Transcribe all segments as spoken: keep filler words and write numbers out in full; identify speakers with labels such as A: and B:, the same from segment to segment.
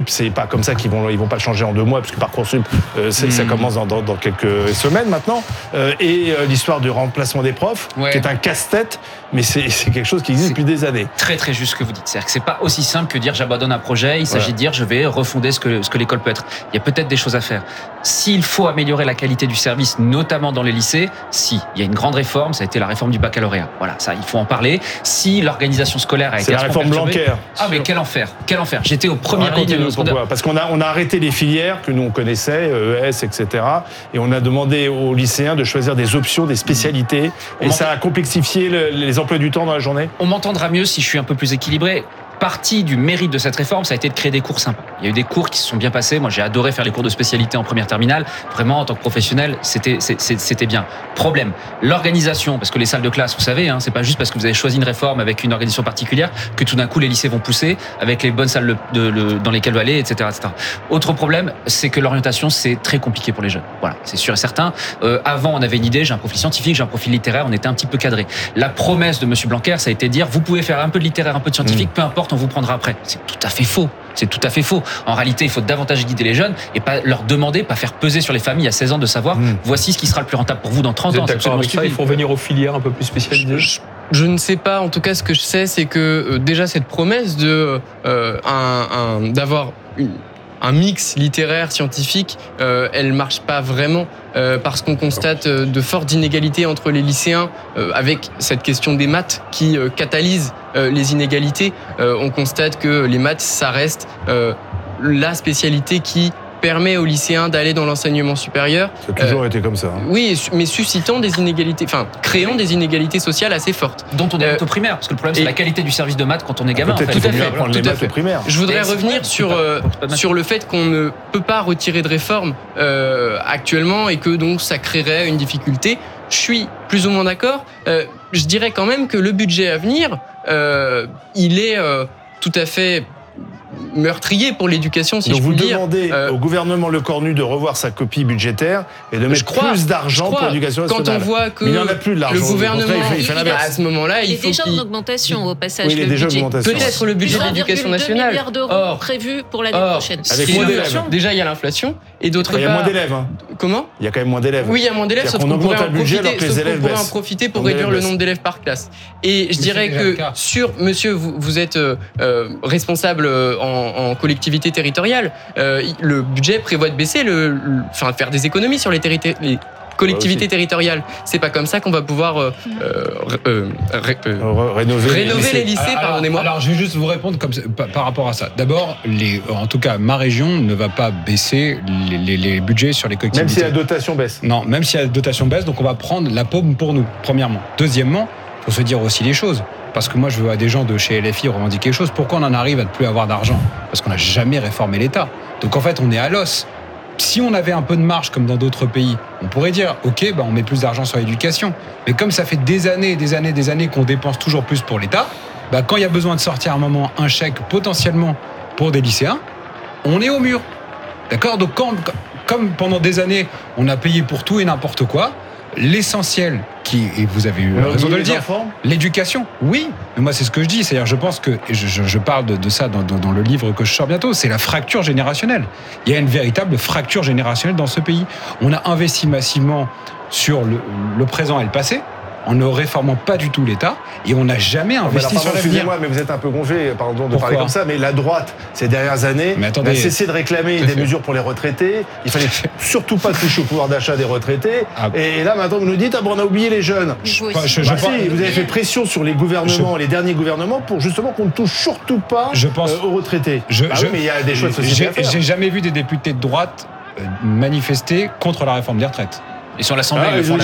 A: c'est pas comme ça qu'ils vont, ils vont pas le changer en deux mois, parce que Parcoursup, euh, c'est, mmh. ça commence dans, dans, dans quelques semaines maintenant. Euh, et euh, l'histoire du remplacement des profs, ouais. qui est un casse-tête, mais c'est, c'est quelque chose qui existe c'est depuis des années.
B: Très très juste ce que vous dites. C'est-à-dire que c'est pas aussi simple que dire j'abandonne un projet. Il s'agit ouais. de dire je vais refonder ce que ce que l'école peut être. Il y a peut-être des choses à faire. S'il faut améliorer la qualité du service, notamment dans les lycées, si il y a une grande réforme, ça a été la réforme du baccalauréat. Voilà, ça il faut en parler. Si l'organisation scolaire a été
A: c'est la réforme Blanquer.
B: Ah mais quel enfer, quel enfer. J'étais aux premières lignes.
A: Pourquoi ? Parce qu'on a on a arrêté les filières que nous on connaissait, E S, et cetera. Et on a demandé aux lycéens de choisir des options, des spécialités. Mmh. Et on ça a complexifié le, les emplois du temps dans la journée.
B: On m'entendra mieux si je suis un peu plus équilibré. Partie du mérite de cette réforme, ça a été de créer des cours sympas. Il y a eu des cours qui se sont bien passés. Moi, j'ai adoré faire les cours de spécialité en première terminale. Vraiment, en tant que professionnel, c'était, c'était bien. Problème, l'organisation, parce que les salles de classe, vous savez, hein, c'est pas juste parce que vous avez choisi une réforme avec une organisation particulière que tout d'un coup les lycées vont pousser avec les bonnes salles de, de, dans lesquelles aller, et cetera, et cetera. Autre problème, c'est que l'orientation, c'est très compliqué pour les jeunes. Voilà, c'est sûr et certain. Euh, avant, on avait une idée. J'ai un profil scientifique, j'ai un profil littéraire. On était un petit peu cadré. La promesse de Monsieur Blanquer, ça a été de dire, vous pouvez faire un peu de littéraire, un peu de scientifique, mmh. peu importe. On vous prendra après. C'est tout à fait faux. C'est tout à fait faux. En réalité, il faut davantage guider les jeunes et pas leur demander, pas faire peser sur les familles à seize ans de savoir mmh. voici ce qui sera le plus rentable pour vous dans trente ans.
C: C'est d'accord avec ça, il faut venir aux filières un peu plus spécialisées.
D: Je, je ne sais pas. En tout cas, ce que je sais, c'est que euh, déjà cette promesse de euh, un, un, d'avoir une un mix littéraire, scientifique, euh, elle marche pas vraiment euh, parce qu'on constate euh, de fortes inégalités entre les lycéens euh, avec cette question des maths qui euh, catalyse euh, les inégalités. Euh, on constate que les maths, ça reste euh, la spécialité qui permet aux lycéens d'aller dans l'enseignement supérieur.
A: Ça a toujours euh, été comme ça. Hein.
D: Oui, mais suscitant des inégalités, enfin, créant des inégalités sociales assez fortes.
B: Dont on est euh, au primaire, parce que le problème, c'est la qualité du service de maths quand on est gamin.
A: Peut-être
B: en fait.
A: tout à fait. Prendre les maths au primaire.
D: Je voudrais et revenir sur, euh, sur le fait qu'on ne peut pas retirer de réforme euh, actuellement et que donc ça créerait une difficulté. Je suis plus ou moins d'accord. Euh, je dirais quand même que le budget à venir, euh, il est euh, tout à fait meurtrier pour l'éducation, si
A: donc
D: je puis dire.
A: Donc vous demandez euh, au gouvernement Lecornu de revoir sa copie budgétaire et de mettre crois, plus d'argent pour l'éducation nationale.
D: Quand on voit que
A: mais il n'y en a plus de l'argent.
D: Le gouvernement,
A: il fait, il fait
D: à ce moment-là, il,
E: il est
D: faut
E: déjà
D: qu'il...
E: en augmentation au passage.
A: Oui, il est déjà en augmentation.
D: Peut-être le budget de l'éducation nationale.
E: milliards d'euros
D: or,
E: prévus pour l'année
D: or,
E: prochaine.
A: Avec moins d'élèves.
D: Déjà, il y a l'inflation. Et d'autre part...
A: Il y a moins d'élèves. Hein.
D: Comment ?
A: Il y a quand même moins d'élèves.
D: Oui, il y a moins d'élèves, sauf qu'on pourrait en profiter, sauf qu'on pourrait en profiter pour réduire le nombre d'élèves par classe. Et je dirais que sur... Monsieur, vous êtes responsable en collectivité territoriale. Euh, le budget prévoit de baisser, le, le, enfin faire des économies sur les, terri- les collectivités territoriales. C'est pas comme ça qu'on va pouvoir euh, euh, ré, euh,
A: rénover,
D: rénover les lycées.
C: Alors,
D: pardonnez-moi.
C: Alors, je vais juste vous répondre comme ça, par, par rapport à ça. D'abord, les, en tout cas, ma région ne va pas baisser les, les, les budgets sur les collectivités.
A: Même si la dotation baisse.
C: Non, même si la dotation baisse, donc on va prendre la paume pour nous. Premièrement. Deuxièmement, faut se dire aussi les choses. Parce que moi, je veux à des gens de chez L F I revendiquer quelque chose. Pourquoi on en arrive à ne plus avoir d'argent ? Parce qu'on n'a jamais réformé l'État. Donc en fait, on est à l'os. Si on avait un peu de marge comme dans d'autres pays, on pourrait dire, ok, bah on met plus d'argent sur l'éducation. Mais comme ça fait des années, des années, des années qu'on dépense toujours plus pour l'État, bah quand il y a besoin de sortir à un moment un chèque potentiellement pour des lycéens, on est au mur. D'accord ? Donc quand, comme pendant des années, on a payé pour tout et n'importe quoi, l'essentiel, qui, et vous avez eu raison de le dire, enfants. L'éducation, oui, mais moi c'est ce que je dis, c'est-à-dire je pense que, et je, je, je parle de, de ça dans, dans, dans le livre que je sors bientôt, c'est la fracture générationnelle. Il y a une véritable fracture générationnelle dans ce pays. On a investi massivement sur le, le présent et le passé, en ne réformant pas du tout l'État, et on n'a jamais investi
A: alors,
C: sur l'avenir.
A: Excusez-moi, mais vous êtes un peu gonflé, pardon de
C: Pourquoi ?
A: parler comme ça, mais la droite, ces dernières années,
C: attendez,
A: a cessé de réclamer des mesures pour les retraités. Il fallait surtout pas toucher au pouvoir d'achat des retraités. Ah. Et là, maintenant, vous nous dites, ah bon, on a oublié les jeunes.
E: Je,
A: bah, je, je bah, si, vous avez fait pression sur les gouvernements, je, les derniers gouvernements, pour justement qu'on ne touche surtout pas je pense, euh, aux retraités.
C: Je,
A: bah
C: je,
A: oui, mais il y a des choix de société à faire.
C: J'ai jamais vu des députés de droite manifester contre la réforme des retraites.
B: Et sur l'Assemblée,
A: ah,
B: ils font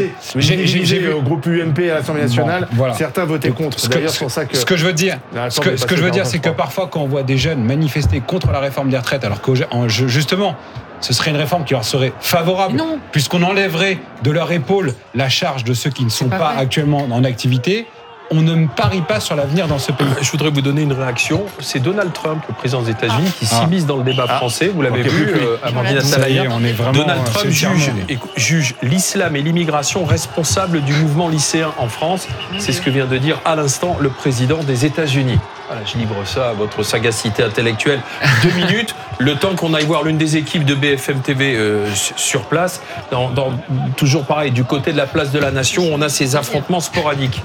A: j'ai vu au groupe U M P à l'Assemblée nationale, bon, voilà. Certains votaient contre.
C: Ce que,
A: D'ailleurs, c'est pour ça que
C: ce que je veux dire, ce que, ce que je veux dire, c'est que parfois, quand on voit des jeunes manifester contre la réforme des retraites, alors que justement, ce serait une réforme qui leur serait favorable, non. puisqu'on enlèverait de leur épaule la charge de ceux qui ne sont pas, pas actuellement en activité. On ne parie pas sur l'avenir dans ce pays.
F: Je voudrais vous donner une réaction. C'est Donald Trump, le président des États-Unis, qui ah. s'immisce dans le débat ah. français. Vous l'avez okay, vu, euh, Amandine Atalaya. Donald Trump juge, juge l'islam et l'immigration responsables du mouvement lycéen en France. C'est ce que vient de dire à l'instant le président des États-Unis. je livre ça à votre sagacité intellectuelle. Deux minutes, le temps qu'on aille voir l'une des équipes de B F M T V euh, sur place. Dans, dans, toujours pareil, du côté de la place de la Nation, on a ces affrontements sporadiques.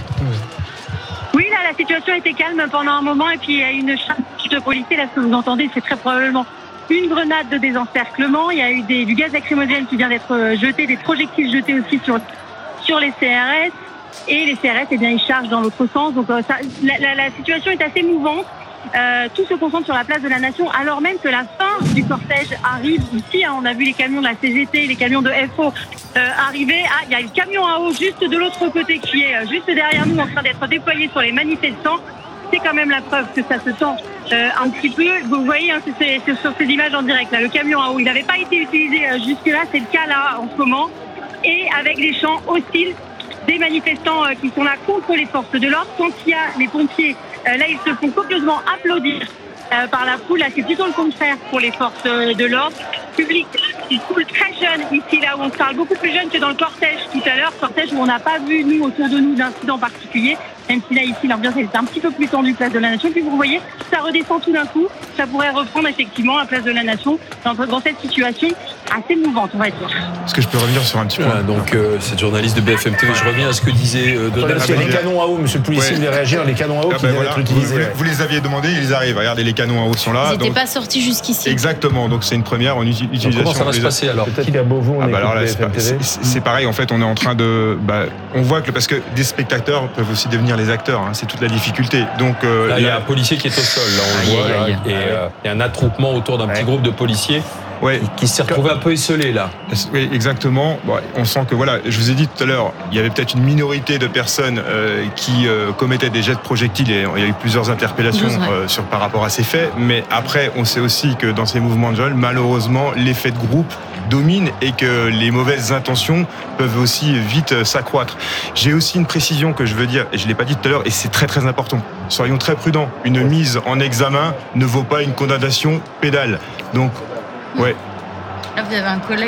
G: Oui, là, la situation était calme pendant un moment et puis il y a une charge de policiers. Là, ce que vous entendez, c'est très probablement une grenade de désencerclement. Il y a eu des, du gaz lacrymogène qui vient d'être jeté, des projectiles jetés aussi sur, sur les C R S. Et les C R S, eh bien, ils chargent dans l'autre sens. Donc, ça, la, la, la situation est assez mouvante. Euh, tout se concentre sur la place de la Nation, alors même que la fin du cortège arrive ici. Hein, on a vu les camions de la C G T, les camions de F O euh, arriver. Ah, il y a le camion à eau juste de l'autre côté qui est euh, juste derrière nous en train d'être déployé sur les manifestants. C'est quand même la preuve que ça se sent euh, un petit peu. Vous voyez, hein, c'est, c'est sur ces images en direct, là, le camion à eau, il n'avait pas été utilisé euh, jusque-là. C'est le cas là en ce moment. Et avec des chants hostiles des manifestants euh, qui sont là contre les forces de l'ordre. Quand il y a les pompiers, euh, là, ils se font copieusement applaudir euh, par la foule. Là, c'est plutôt le contraire pour les forces euh, de l'ordre. Public, une foule très jeune ici, là où on se parle, beaucoup plus jeune que dans le cortège tout à l'heure. Cortège où on n'a pas vu, nous, autour de nous, d'incidents particuliers. Même si là, ici, l'ambiance est un petit peu plus tendue, place de la Nation. Puis vous voyez, ça redescend tout d'un coup. Ça pourrait reprendre effectivement la place de la Nation dans, dans cette situation assez mouvante, on va dire.
H: Est-ce que je peux revenir sur un petit point?
F: Voilà, donc, euh, cette journaliste de B F M T V, je reviens à ce que disait euh, Donald Trump.
A: Les canons à eau, monsieur le policier,
H: ouais.
A: devait réagir. Les canons à eau
H: ah
A: qui
H: ben
A: devaient
H: voilà.
A: être utilisés.
H: Vous,
A: ouais.
H: vous les aviez demandé, ils arrivent. Regardez, les canons à eau sont là.
E: Ils n'étaient
H: donc...
E: pas sortis jusqu'ici.
H: Exactement, donc c'est une première en utilisation.
F: Donc, comment ça va se passer alors?
A: Peut-être qu'à Beauvau, on
H: ah bah alors là,
A: écoute
H: c'est,
A: B F M T V.
H: c'est, c'est pareil, en fait, on est en train de. Bah, on voit que parce que des spectateurs peuvent aussi devenir les acteurs, hein, c'est toute la difficulté. Donc euh,
F: là, il y a un policier qui est au sol, là, on le
B: Aïe,
F: voit,
B: aïe,
F: là,
B: aïe.
F: et euh, il y a un attroupement autour d'un
A: Ouais.
F: petit groupe de policiers
H: ouais,
F: qui, qui s'est retrouvé un peu esselé là.
H: oui, exactement. Bon, on sent que voilà, je vous ai dit tout à l'heure, il y avait peut-être une minorité de personnes euh, qui euh, commettaient des jets de projectiles et il y a eu plusieurs interpellations
E: douze, ouais.
H: euh, sur par rapport à ces faits. Mais après, on sait aussi que dans ces mouvements de viol, malheureusement, l'effet de groupe domine et que les mauvaises intentions peuvent aussi vite s'accroître. J'ai aussi une précision que je veux dire, et je l'ai pas dit tout à l'heure, et c'est très très important. Soyons très prudents. Une mise en examen ne vaut pas une condamnation pénale. Donc, ouais.
E: Là, vous avez un collègue.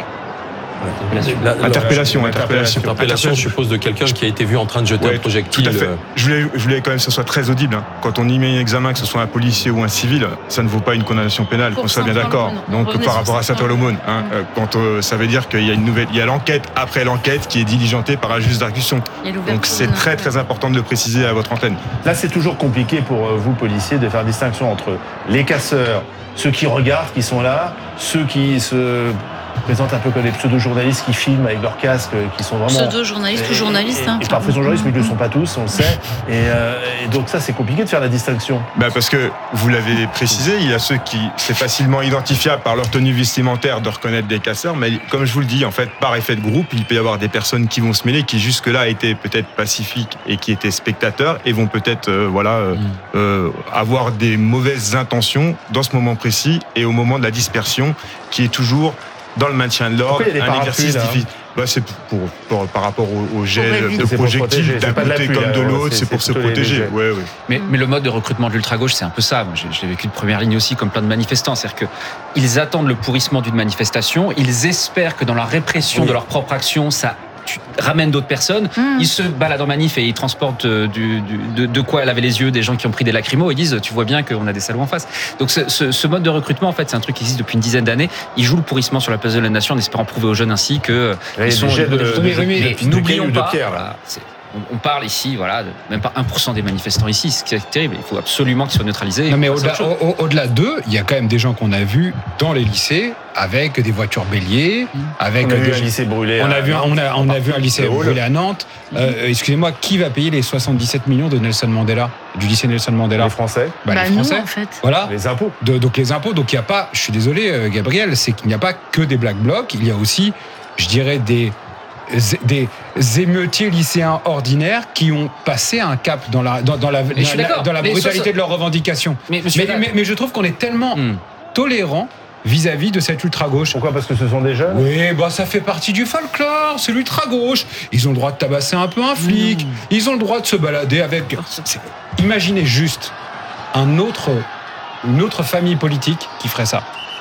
F: La- la-
H: Interpellation,
F: la-
H: interpellation.
F: Interpellation, je suppose, de quelqu'un qui a été vu en train de jeter
H: Ouais,
F: un projectile.
H: Tout à fait.
F: euh,
H: Je voulais, je voulais quand même que ce soit très audible. hein. Quand on y met un examen, que ce soit un policier ou un civil, ça ne vaut pas une condamnation pénale,
E: Pour
H: qu'on soit bien
E: Saint-Paul,
H: d'accord.
E: on
H: Donc
E: revenait
H: par
E: sur
H: rapport à
E: Saint-Paul.
H: Saint-Paul-Aumône, hein, euh, quand euh, ça veut dire qu'il y a une nouvelle, il y a l'enquête après l'enquête qui est diligentée par un juge d'exécution.
E: Il y a l'ouverture
H: Donc c'est
E: d'une
H: très
E: enquête.
H: très important de le préciser à votre antenne.
A: Là, c'est toujours compliqué pour euh, vous, policiers, de faire distinction entre les casseurs, ceux qui regardent, qui sont là, ceux qui se présentent un peu comme des pseudo-journalistes qui filment avec leur casque, euh, qui sont vraiment...
E: Pseudo-journaliste ou
A: Et-
E: journaliste.
A: et-
E: hein.
A: et parfois ils sont journalistes, mais ils ne le sont pas tous, on le sait. Et, euh, et donc ça, c'est compliqué de faire la distinction.
H: Bah parce que vous l'avez précisé, il y a ceux qui c'est facilement identifiable par leur tenue vestimentaire de reconnaître des casseurs, mais comme je vous le dis, en fait, par effet de groupe, il peut y avoir des personnes qui vont se mêler, qui jusque-là étaient peut-être pacifiques et qui étaient spectateurs et vont peut-être euh, voilà euh,
B: Mm.
H: euh, avoir des mauvaises intentions dans ce moment précis et au moment de la dispersion, qui est toujours dans le maintien de l'ordre,
A: Pourquoi il y a des
H: un
A: parapluies,
H: exercice
A: là, hein
H: difficile. Bah, c'est pour, pour- par rapport au, au jet
E: éviter.
H: de
A: C'est pour
H: projectiles
A: protéger, c'est
H: d'un
A: pas de la
H: côté
A: pluie,
H: comme
A: là,
H: de
A: ouais,
H: l'autre,
A: c'est-
H: c'est pour
A: c'est
H: se
A: plutôt les- les
H: protéger.
A: jets.
H: Ouais, ouais.
B: Mais, mais le mode de recrutement de l'ultra-gauche, c'est un peu ça. Moi, j'ai- je l'ai vécu de première ligne aussi, comme plein de manifestants. C'est-à-dire qu'ils attendent le pourrissement d'une manifestation, ils espèrent que dans la répression
A: Oui.
B: de leur propre action, ça tu- ramène d'autres personnes.
E: Mmh.
B: Ils se baladent en manif et ils transportent euh, du, du- de, de quoi laver les yeux des gens qui ont pris des lacrymos. Ils disent, tu vois bien qu'on a des salauds en face. Donc ce, ce- ce mode de recrutement, en fait, c'est un truc qui existe depuis une dizaine d'années. Ils jouent le pourrissement sur la place de la Nation en espérant prouver aux jeunes ainsi que euh,
A: Là, il y a
B: ils
A: des
B: sont
A: jets de-
B: de-
A: de-
B: de-
A: de-
B: mais
A: de- de-
B: n'oublions
A: de cailloux, de
B: pas.
A: pierre, là.
B: voilà, c'est- on, on parle ici, voilà, de même pas un pour cent des manifestants ici, ce qui est terrible. Il faut absolument qu'ils soient neutralisés.
C: Non mais
B: On passe à
C: au-delà,
B: autre chose.
C: au- au- au-delà d'eux, il y a quand même des gens qu'on a vus dans les lycées avec des voitures béliers, avec
A: On a vu
C: des
A: un lycée brûlé.
C: on
A: à
C: a vu,
A: Nantes.
C: on a, on a vu un lycée
A: Le hall.
C: brûlé à Nantes. Euh, excusez-moi, qui va payer les soixante-dix-sept millions de Nelson Mandela, du lycée Nelson Mandela?
A: Les Français,
C: Bah,
E: Bah,
C: les
E: nous,
C: Français.
E: en fait.
C: Voilà.
A: les impôts.
C: De- donc les impôts. Donc il n'y a pas, je suis désolé, euh, Gabriel, c'est qu'il n'y a pas que des black blocs. Il y a aussi, je dirais, des des émeutiers lycéens ordinaires qui ont passé un cap dans la dans, dans la,
B: je suis
C: dans la-
B: d'accord.
C: dans la
B: Mais
C: brutalité
B: sur ce-
C: de leurs revendications.
B: Mais, monsieur
C: Mais,
B: Haddad-
C: mais- mais je trouve qu'on est tellement
B: Hmm.
C: tolérant vis-à-vis de cette ultra-gauche.
A: Pourquoi? Parce que ce sont des jeunes.
C: Oui, bah ça fait partie du folklore, c'est l'ultra-gauche. Ils ont le droit de tabasser un peu un flic, ils ont le droit de se balader avec... C'est- Imaginez juste un autre, une autre famille politique qui ferait ça.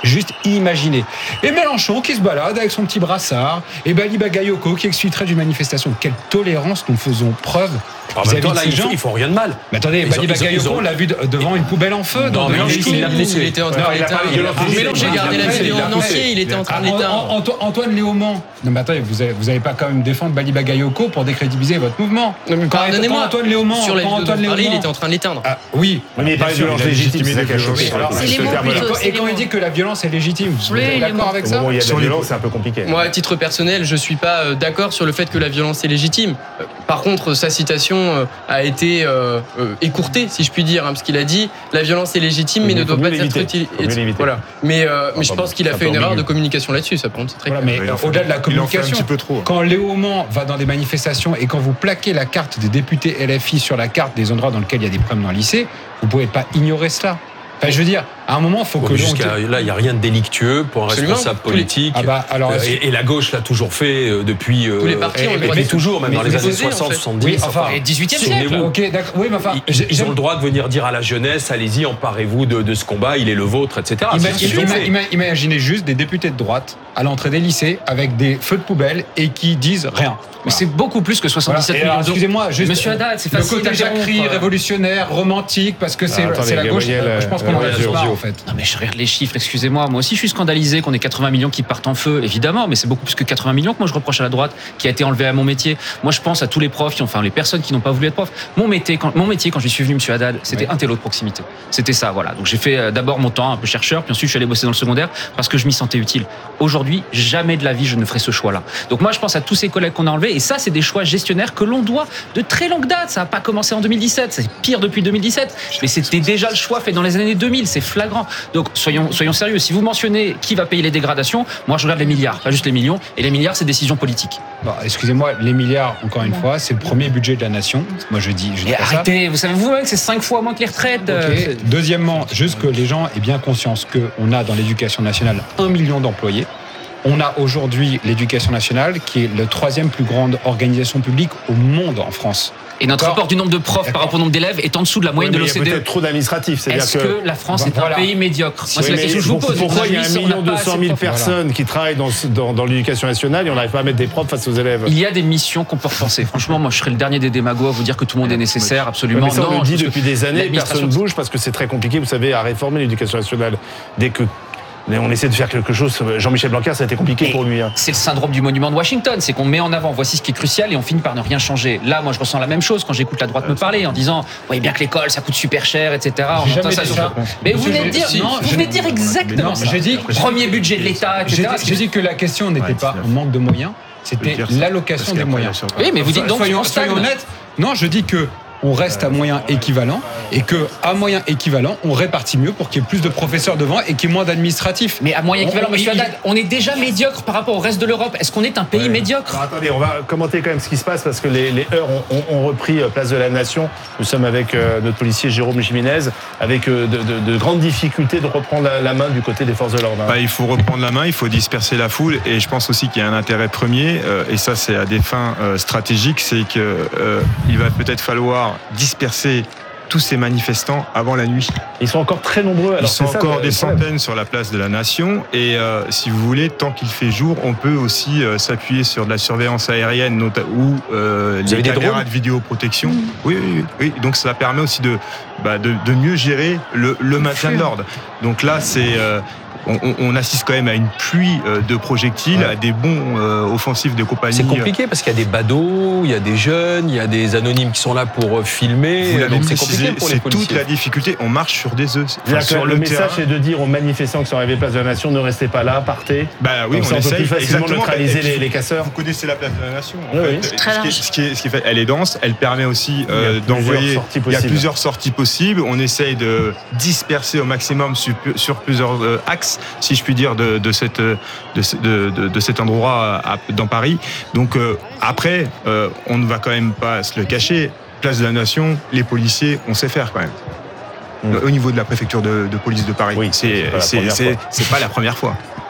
C: Juste imaginez. Et Mélenchon qui se balade avec son petit brassard, et Bali Bagayoko qui exfiltrait d'une manifestation. Quelle tolérance nous faisons preuve
F: En même temps, là, ils, font, ils font rien de mal.
C: Mais attendez,
F: Ils
C: Bali
F: ont- ils ont-
C: Bagayoko,
F: ils ont-
C: on l'a vu de- devant une poubelle en feu.
F: Non, mais
C: dans
F: il-
C: le-
F: il l'a blessé.
D: Il était en
A: Non,
D: train
A: il a
D: d'éteindre.
A: pas- il a-
D: Vous mélangez, gardez la
C: il a-
D: vidéo
C: il a-
D: en entier, il était en train de
C: Ah,
D: l'éteindre.
C: An- An- Antoine Léaumont. Non mais attendez, vous avez, vous avez pas quand même défendre Bali Bagayoko pour décrédibiliser votre mouvement.
D: Non, mais
C: Quand-
D: Pardonnez-moi,
C: quand Antoine Léaumont,
D: sur la
C: quand
D: vidéo
C: Antoine
D: dont vous parlez, il
C: Léaumont-
D: était en train de l'éteindre.
C: Ah, oui,
A: Oui, mais il parle de
C: Bien sûr,
A: violence
C: il a
A: légitime, c'est ça qui a
C: légitime.
A: choqué.
C: Alors,
E: C'est les
A: ce
E: mots
A: terme-là.
E: plutôt.
C: Et
E: c'est
C: quand
E: les
C: il
E: mots.
C: dit que la violence est légitime, vous
E: Oui,
C: êtes
E: les
C: d'accord
E: mots.
C: avec
A: Au
C: ça
A: moment où il y a de
H: Sur
A: la
H: les-
A: violence, c'est un peu compliqué.
D: Moi, à titre personnel, je suis pas euh, d'accord sur le fait que la violence est légitime. Euh, Par contre, sa citation euh, a été euh, euh, écourtée, si je puis dire, hein, parce qu'il a dit la violence est légitime, mais
A: Il
D: ne
A: faut
D: doit pas
A: mieux
D: être
A: l'éviter.
D: utilisée.
A: Faut mieux l'éviter.
D: Voilà. Mais, euh, mais je
A: pardon,
D: pense qu'il a
A: c'est un
D: fait
A: peu
D: une erreur
A: ambigu.
D: de communication là-dessus. Ça, par contre, c'est très
C: Voilà,
D: clair.
C: mais
H: Il en fait-
C: au-delà de la
H: il en fait un
C: communication,
H: petit peu trop.
C: quand Léaumont va dans des manifestations et quand vous plaquez la carte des députés L F I sur la carte des endroits dans lesquels il y a des problèmes dans le lycée, vous pouvez pas ignorer cela. Enfin, je veux dire, à un moment, il faut
F: Bon,
C: que
F: mais
C: l'on...
F: jusqu'à là, il n'y a rien de délictueux pour un
D: Absolument.
F: responsable
D: Tous les-
F: politique.
C: Ah bah, alors,
F: Euh, et, et la gauche l'a toujours fait euh, depuis. euh,
D: Tous les partis ont le
F: et-
D: droit
F: mais
D: de-
F: toujours, même
C: mais-
F: dans les
C: mais
F: années
D: poser, en
F: soixante,
D: fait.
F: soixante-dix.
C: Oui, enfin,
B: Et dix-huitième
F: souvenez-vous.
B: siècle.
C: Ok, d'accord. Oui, mais enfin...
F: Ils,
C: j'ai-
F: ils ont
C: j'aime-
F: le droit de venir dire à la jeunesse, allez-y, emparez-vous de, de ce combat, il est le vôtre, et cetera.
C: Ima-
F: C'est ce qu'ils ont
C: ima-
F: fait.
C: ima- Imaginez juste des députés de droite à l'entrée des lycées avec des feux de poubelle et qui disent rien.
B: Mais c'est beaucoup plus que
C: Voilà.
B: soixante-dix-sept
C: Et
B: millions
C: alors,
B: d'euros.
C: excusez-moi, juste
B: Monsieur Haddad, c'est
C: le
B: facile
C: côté
B: à
C: jacquerie,
B: rompre.
C: révolutionnaire, romantique, parce que c'est
A: Ah, attendez,
C: c'est la gauche.
A: Gabriel,
C: Je pense qu'on
A: euh,
C: en a
A: Giorgio.
C: marre en fait.
B: Non mais je regarde les chiffres, excusez-moi. Moi aussi je suis scandalisé qu'on ait quatre-vingts millions qui partent en feu, évidemment, mais c'est beaucoup plus que quatre-vingts millions que moi je reproche à la droite qui a été enlevé à mon métier. Moi je pense à tous les profs, qui ont, enfin les personnes qui n'ont pas voulu être profs. Mon métier, quand, mon métier quand je suis venu, Monsieur Haddad, c'était
C: Oui.
B: un télo de proximité. C'était ça, voilà. Donc j'ai fait euh, d'abord mon temps un peu chercheur, puis ensuite je suis allé bosser dans le secondaire parce que je m'y sentais utile. Aujourd'hui, jamais de la vie je ne ferai ce choix-là. Donc moi je pense à tous ces collègues qu'on a enlevés et ça c'est des choix gestionnaires que l'on doit de très longue date. Ça n'a pas commencé en deux mille dix-sept, c'est pire depuis deux mille dix-sept, mais c'était déjà le choix fait dans les années deux mille, c'est flagrant. Donc soyons, soyons sérieux, si vous mentionnez qui va payer les dégradations, moi je regarde les milliards, pas juste les millions, et les milliards c'est décision politique.
C: Bon, excusez-moi, les milliards, encore une fois, c'est le premier budget de la nation. Moi je dis, je dis
B: Et
C: pas ça.
B: arrêtez, vous savez vous-même que c'est cinq fois moins que les retraites. euh,
C: Ok. Deuxièmement, juste que les gens aient bien conscience qu'on a dans l'éducation nationale un million d'employés. On a aujourd'hui l'éducation nationale qui est la troisième plus grande organisation publique au monde en France.
B: Et notre
C: D'accord.
B: rapport du nombre de profs par rapport au nombre d'élèves est en dessous de la moyenne
A: Oui,
B: de
A: mais il y a
B: l'O C D E.
A: peut-être trop d'administratifs. C'est-à-dire
B: Est-ce que la France
C: Bah,
B: est
C: voilà.
B: un pays médiocre? Moi, c'est
A: Oui,
B: la
A: mais
B: question que je vous
A: pour-
B: pose.
A: Pourquoi il y a un
B: Aujourd'hui, on
A: million
B: n'a pas
A: deux cent
B: assez
A: mille
B: de profs.
A: personnes qui travaillent dans, ce- dans, dans l'éducation nationale et on n'arrive pas à mettre des profs face aux élèves?
B: Il y a des missions qu'on peut repenser. Franchement, moi, je serais le dernier des démagogues à vous dire que tout le monde est nécessaire, absolument.
A: Mais ça, on
B: non,
A: le dit
B: je pense
A: depuis
B: que
A: des années,
B: l'administration-
A: personne ne bouge parce que c'est très compliqué, vous savez, à réformer l'éducation nationale. Dès que mais on essaie de faire quelque chose, Jean-Michel Blanquer, ça a été compliqué
B: Et
A: pour lui. hein.
B: C'est le syndrome du monument de Washington, c'est qu'on met en avant, voici ce qui est crucial et on finit par ne rien changer. Là, moi, je ressens la même chose quand j'écoute la droite me parler en disant, vous voyez bien que l'école, ça coûte super cher, et cetera. On
C: J'ai
B: entend
C: jamais
B: ça
C: dit
B: sur-
C: ça.
B: Mais vous
C: Monsieur,
B: venez de
C: j'ai-
B: dire,
C: si,
B: non,
C: je-
B: vous venez de dire exactement
C: non,
B: ça.
C: j'ai dit-
B: Premier budget de l'État, et
C: J'ai
B: cetera.
C: dit, j'ai dit que la question n'était
H: Ouais,
C: pas
H: dix-neuf.
C: un manque de moyens, c'était
H: dire ça.
C: l'allocation
H: Parce
C: des
H: qu'après,
C: moyens.
H: sur-
B: Oui, mais vous dites donc
C: soyons,
B: qu'on stagne.
C: soyons honnêtes. Non, je dis que on reste à moyens équivalents et que à moyens équivalents, on répartit mieux pour qu'il y ait plus de professeurs devant et qu'il y ait moins d'administratifs.
B: Mais à moyen
C: On-
B: équivalent,
C: on-
B: monsieur
C: il-
B: Haddad, on est déjà médiocre par rapport au reste de l'Europe. Est-ce qu'on est un pays médiocre?
A: Alors, attendez, on va commenter quand même ce qui se passe parce que les, les heurts ont, ont- ont repris euh, place de la Nation. Nous sommes avec euh, notre policier Jérôme Jiménez, avec euh, de, de- de grandes difficultés de reprendre la, la main du côté des forces de l'ordre. hein.
H: Bah, il faut reprendre la main, il faut disperser la foule et je pense aussi qu'il y a un intérêt premier euh, et ça c'est à des fins euh, stratégiques, c'est que euh, il va peut-être falloir disperser tous ces manifestants avant la nuit.
A: Ils sont encore très nombreux. Alors,
H: Ils sont
A: c'est ça,
H: encore
A: le
H: des
A: problème.
H: centaines sur la place de la Nation et euh, si vous voulez, tant qu'il fait jour, on peut aussi euh, s'appuyer sur de la surveillance aérienne nota- ou euh,
F: Vous
H: les
F: avez des
H: caméras
F: drones
H: de vidéoprotection. Oui, oui, oui, oui. Donc ça permet aussi de, bah, de, de mieux gérer le, le maintien de l'ordre. Donc là, c'est euh, on, on- on assiste quand même à une pluie euh, de projectiles,
A: Ouais.
H: à des bons euh, offensifs de compagnie.
F: C'est compliqué parce qu'il y a des badauds, il y a des jeunes, il y a des anonymes qui sont là pour euh, filmer.
H: Vous l'avez
F: Donc c'est
H: précisé,
F: compliqué pour les
H: c'est
F: policiers.
H: toute la difficulté. On marche sur des œufs. Enfin,
A: C'est-à-dire que
H: sur
A: le,
H: le,
A: message
H: terrain.
A: c'est de dire aux manifestants qui sont arrivés place de la Nation, ne restez pas là, partez.
H: Bah oui,
A: Comme
H: on
A: ça, on peut
H: essaye
A: plus facilement
H: exactement.
A: neutraliser
H: Et puis,
A: les, les casseurs.
H: Vous connaissez la place de la Nation. En
A: Oui,
H: fait.
A: oui.
H: Ce qui est-
E: Très large.
H: Ce qui est, ce qui est fait, elle est dense. Elle permet aussi
A: Il y a
H: euh,
A: plusieurs
H: d'envoyer.
A: sorties
H: Il y a
A: possibles.
H: plusieurs sorties possibles. On essaye de disperser au maximum sur, sur plusieurs euh, axes, si je puis dire, de, de cette de, ce- de, de, de cet endroit à- dans Paris. Donc euh, après, euh, on ne va quand même pas se le cacher. Place de la Nation, les policiers, on sait faire quand même.
A: Mm.
H: Au niveau de la préfecture de, de police de Paris,
A: Oui, c'est
H: c'est
A: pas la
H: c'est
A: première
H: c'est
A: fois.
H: c'est pas la première fois.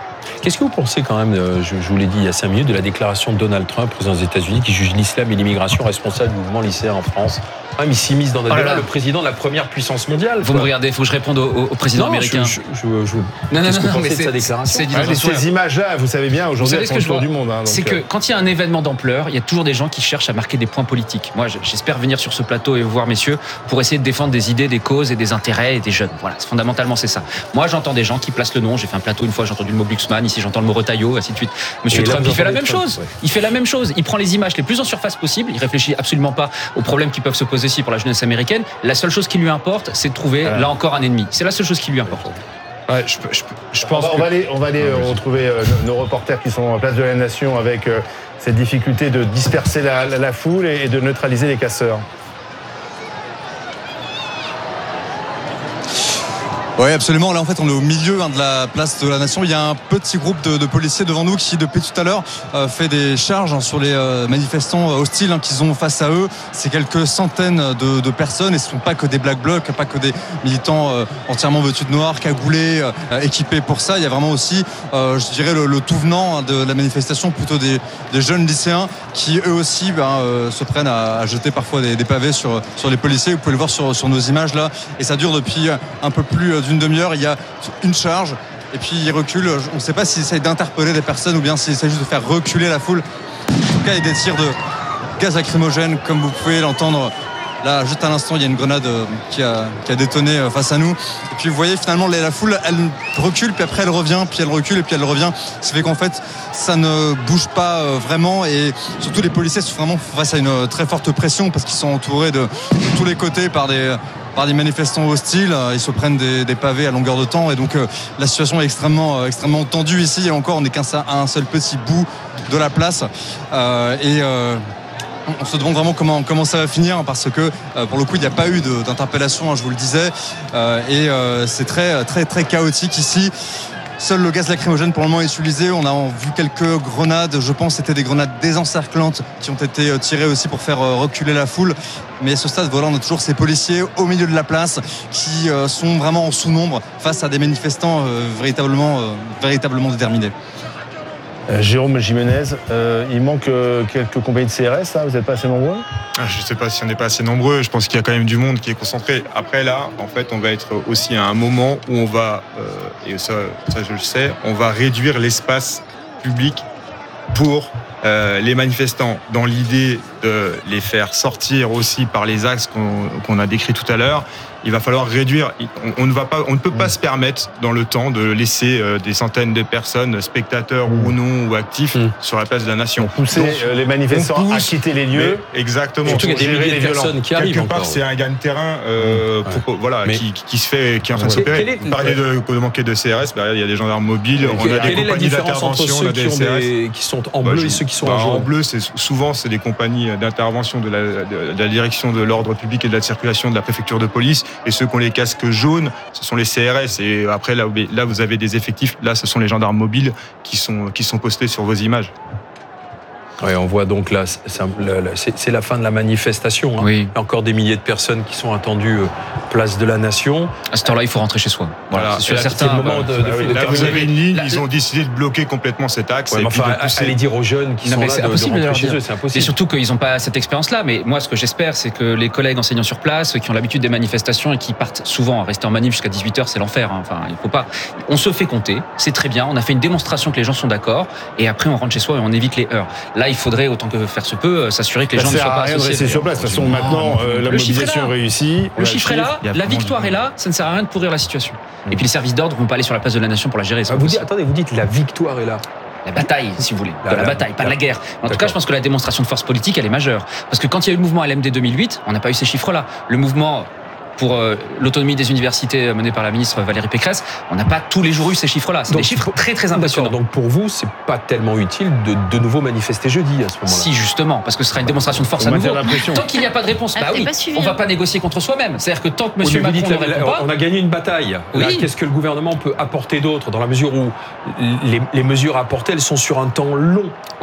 F: Qu'est-ce que vous pensez quand même, je, je vous l'ai dit il y a cinq minutes, de la déclaration de Donald Trump, président des États-Unis, qui juge l'islam et l'immigration responsable du mouvement lycéen en France? Ah, mais il s'immisce dans notre
B: Oh là
F: débat,
B: là.
F: le président de la première puissance mondiale.
B: Vous me regardez, il faut que je réponde au, au président
F: Non,
B: américain.
F: Je, je, je, je,
B: non, non,
F: qu'est-ce que
B: non,
F: vous
B: mais
F: pensez de
B: c'est-
F: sa déclaration?
B: c'est-
A: Ah, mais ces images-là, vous savez bien,
B: Vous
A: aujourd'hui,
B: savez
A: elles
B: ce
A: font
B: que
A: le
B: je
A: tour
B: vois
A: du monde. hein, donc,
B: C'est que
A: euh,
B: quand il y a un événement d'ampleur, il y a toujours des gens qui cherchent à marquer des points politiques. Moi, j'espère venir sur ce plateau et vous voir, messieurs, pour essayer de défendre des idées, des causes et des intérêts et des jeunes. Voilà, fondamentalement, c'est ça. Moi, j'entends des gens qui placent le nom. J'ai fait un plateau une fois, j'ai entendu le mot Glucksmann, ici j'entends le mot Retailleau, ainsi de suite. Monsieur
F: Et là,
B: Trump,
F: vous
B: il fait la
F: entendez
B: même
F: Trump,
B: chose.
F: ouais.
B: Il fait la même chose. Il prend les images les plus en surface possible. Il réfléchit absolument pas aux problèmes qui peuvent se poser ici pour la jeunesse américaine. La seule chose qui lui importe, c'est de trouver,
A: Euh.
B: là encore, un ennemi. C'est la seule chose qui lui importe.
C: Ouais, je, je- je
A: On
C: pense
A: va, on
C: que-
A: va aller, on va aller euh, retrouver euh, nos, nos reporters qui sont en place de la Nation avec euh, cette difficulté de disperser la, la- la foule et, et de neutraliser les casseurs.
I: Oui, absolument. Là, en fait, on est au milieu hein, de la place de la Nation. Il y a un petit groupe de, de policiers devant nous qui, depuis tout à l'heure, euh, fait des charges hein, sur les euh, manifestants hostiles hein, qu'ils ont face à eux. C'est quelques centaines de, de personnes et ce ne sont pas que des black blocs, pas que des militants euh, entièrement vêtus de noir, cagoulés, euh, équipés pour ça. Il y a vraiment aussi, euh, je dirais, le, le tout venant hein, de la manifestation, plutôt des, des jeunes lycéens qui, eux aussi, ben, euh, se prennent à, à jeter parfois des, des pavés sur, sur les policiers. Vous pouvez le voir sur, sur nos images là. Et ça dure depuis un peu plus d'une demi-heure. Il y a une charge et puis ils reculent. On ne sait pas s'ils essayent d'interpeller des personnes ou bien s'ils essayent juste de faire reculer la foule. En tout cas, il y a des tirs de gaz lacrymogène, comme vous pouvez l'entendre. Là, juste à l'instant, il y a une grenade qui a, qui a détonné face à nous. Et puis, vous voyez, finalement, la foule, elle recule, puis après, elle revient, puis elle recule, et puis elle revient. Ce qui fait qu'en fait, ça ne bouge pas vraiment. Et surtout, les policiers sont vraiment face à une très forte pression parce qu'ils sont entourés de, de tous les côtés par des... par des manifestants hostiles, ils se prennent des, des pavés à longueur de temps et donc euh, la situation est extrêmement, euh, extrêmement tendue ici et encore on n'est qu'un un seul petit bout de la place euh, et euh, on se demande vraiment comment, comment ça va finir parce que euh, pour le coup il n'y a pas eu de, d'interpellation, hein, je vous le disais euh, et euh, c'est très, très très chaotique ici. Seul le gaz lacrymogène pour le moment est utilisé. On a vu quelques grenades, je pense que c'était des grenades désencerclantes qui ont été tirées aussi pour faire reculer la foule. Mais à ce stade, voilà, on a toujours ces policiers au milieu de la place qui sont vraiment en sous-nombre face à des manifestants véritablement, véritablement déterminés.
A: Euh, Jérôme Jiménez, euh, il manque euh, quelques compagnies de C R S, là, vous n'êtes pas assez nombreux?
H: Je ne sais pas si on n'est pas assez nombreux, je pense qu'il y a quand même du monde qui est concentré. Après là, en fait, on va être aussi à un moment où on va, euh, et ça, ça je le sais, on va réduire l'espace public pour euh, les manifestants, dans l'idée de les faire sortir aussi par les axes qu'on, qu'on a décrits tout à l'heure. Il va falloir réduire. On, on ne va pas, on ne peut pas mmh. se permettre dans le temps de laisser euh, des centaines de personnes, spectateurs mmh. ou non ou actifs, mmh. sur la place de la Nation.
A: Pousser Donc, euh, les manifestants pousse, à quitter les lieux.
H: Exactement.
F: Surtout qu'il y a des milliers de personnes qui arrivent.
H: Quelque part,
F: encore.
H: c'est un gain de terrain, euh, ouais. pour, voilà, mais, qui, qui se fait, qui est en train de s'opérer. Vous parlez de, de manquer de C R S, bah, il y a des gendarmes mobiles, on a des compagnies d'intervention, on a des C R S
F: des, qui sont en bleu bah, et ceux qui sont en jaune.
H: En bleu, c'est souvent c'est des compagnies d'intervention de la, de, de la direction de l'ordre public et de la circulation de la préfecture de police, et ceux qui ont les casques jaunes, ce sont les C R S. Et après, là, là, vous avez des effectifs. Là, ce sont les gendarmes mobiles qui sont, qui sont postés sur vos images.
F: Oui, on voit donc là, c'est la fin de la manifestation. Hein.
B: Oui.
F: Il y a encore des milliers de personnes qui sont attendues place de la Nation.
B: À ce temps-là, il faut rentrer chez soi. Voilà,
F: voilà. C'est certain. Le moment de, de,
H: ah oui,
F: de
H: là, vous avez une ligne, là, ils ont décidé de bloquer complètement cet axe.
F: Ouais,
H: et
F: enfin,
H: puis de pousser...
F: aller dire aux jeunes qui non, sont là de,
B: impossible
F: de rentrer
B: de
F: chez eux, c'est impossible.
B: Et surtout qu'ils n'ont pas cette expérience-là. Mais moi, ce que j'espère, c'est que les collègues enseignants sur place, qui ont l'habitude des manifestations et qui partent souvent à rester en manif jusqu'à dix-huit heures, c'est l'enfer. Hein. Enfin, il faut pas. On se fait compter, c'est très bien. On a fait une démonstration que les gens sont d'accord, et après on rentre chez soi et on évite les heures. Là, il faudrait autant que faire se peut s'assurer que les
A: ça
B: gens ne soient pas
A: associés. Ça sert à rien de rester sur place. De toute façon, maintenant, euh, la mobilisation est réussie.
B: Le chiffre est là, la victoire est là. Ça ne sert à rien de pourrir la situation. Et puis les services d'ordre vont pas aller sur la place de la Nation pour la gérer.
F: Ah, vous dites, attendez, vous dites la victoire est là.
B: La bataille, si vous voulez.
F: La,
B: de la,
F: la
B: bataille, pas
F: la,
B: de la guerre. En tout cas, je pense que la démonstration de force politique, elle est majeure. Parce que quand il y a eu le mouvement L M D deux mille huit, on n'a pas eu ces chiffres-là. Le mouvement pour euh, l'autonomie des universités mené par la ministre Valérie Pécresse, on n'a pas tous les jours eu ces chiffres-là. C'est des chiffres très très impressionnants.
F: Donc pour vous, c'est pas tellement utile de de nouveau manifester jeudi à ce moment-là.
B: Si, justement, parce que ce sera une démonstration de force à nouveau. Tant qu'il n'y a pas de réponse, bah oui, on ne va pas négocier contre soi-même. C'est-à-dire que tant que M. Macron ne répond pas,
F: on a gagné une bataille.
B: Oui.
F: Qu'est-ce que le gouvernement peut apporter d'autre dans la mesure où les, les mesures apportées, elles sont sur un temps long.
B: Oui.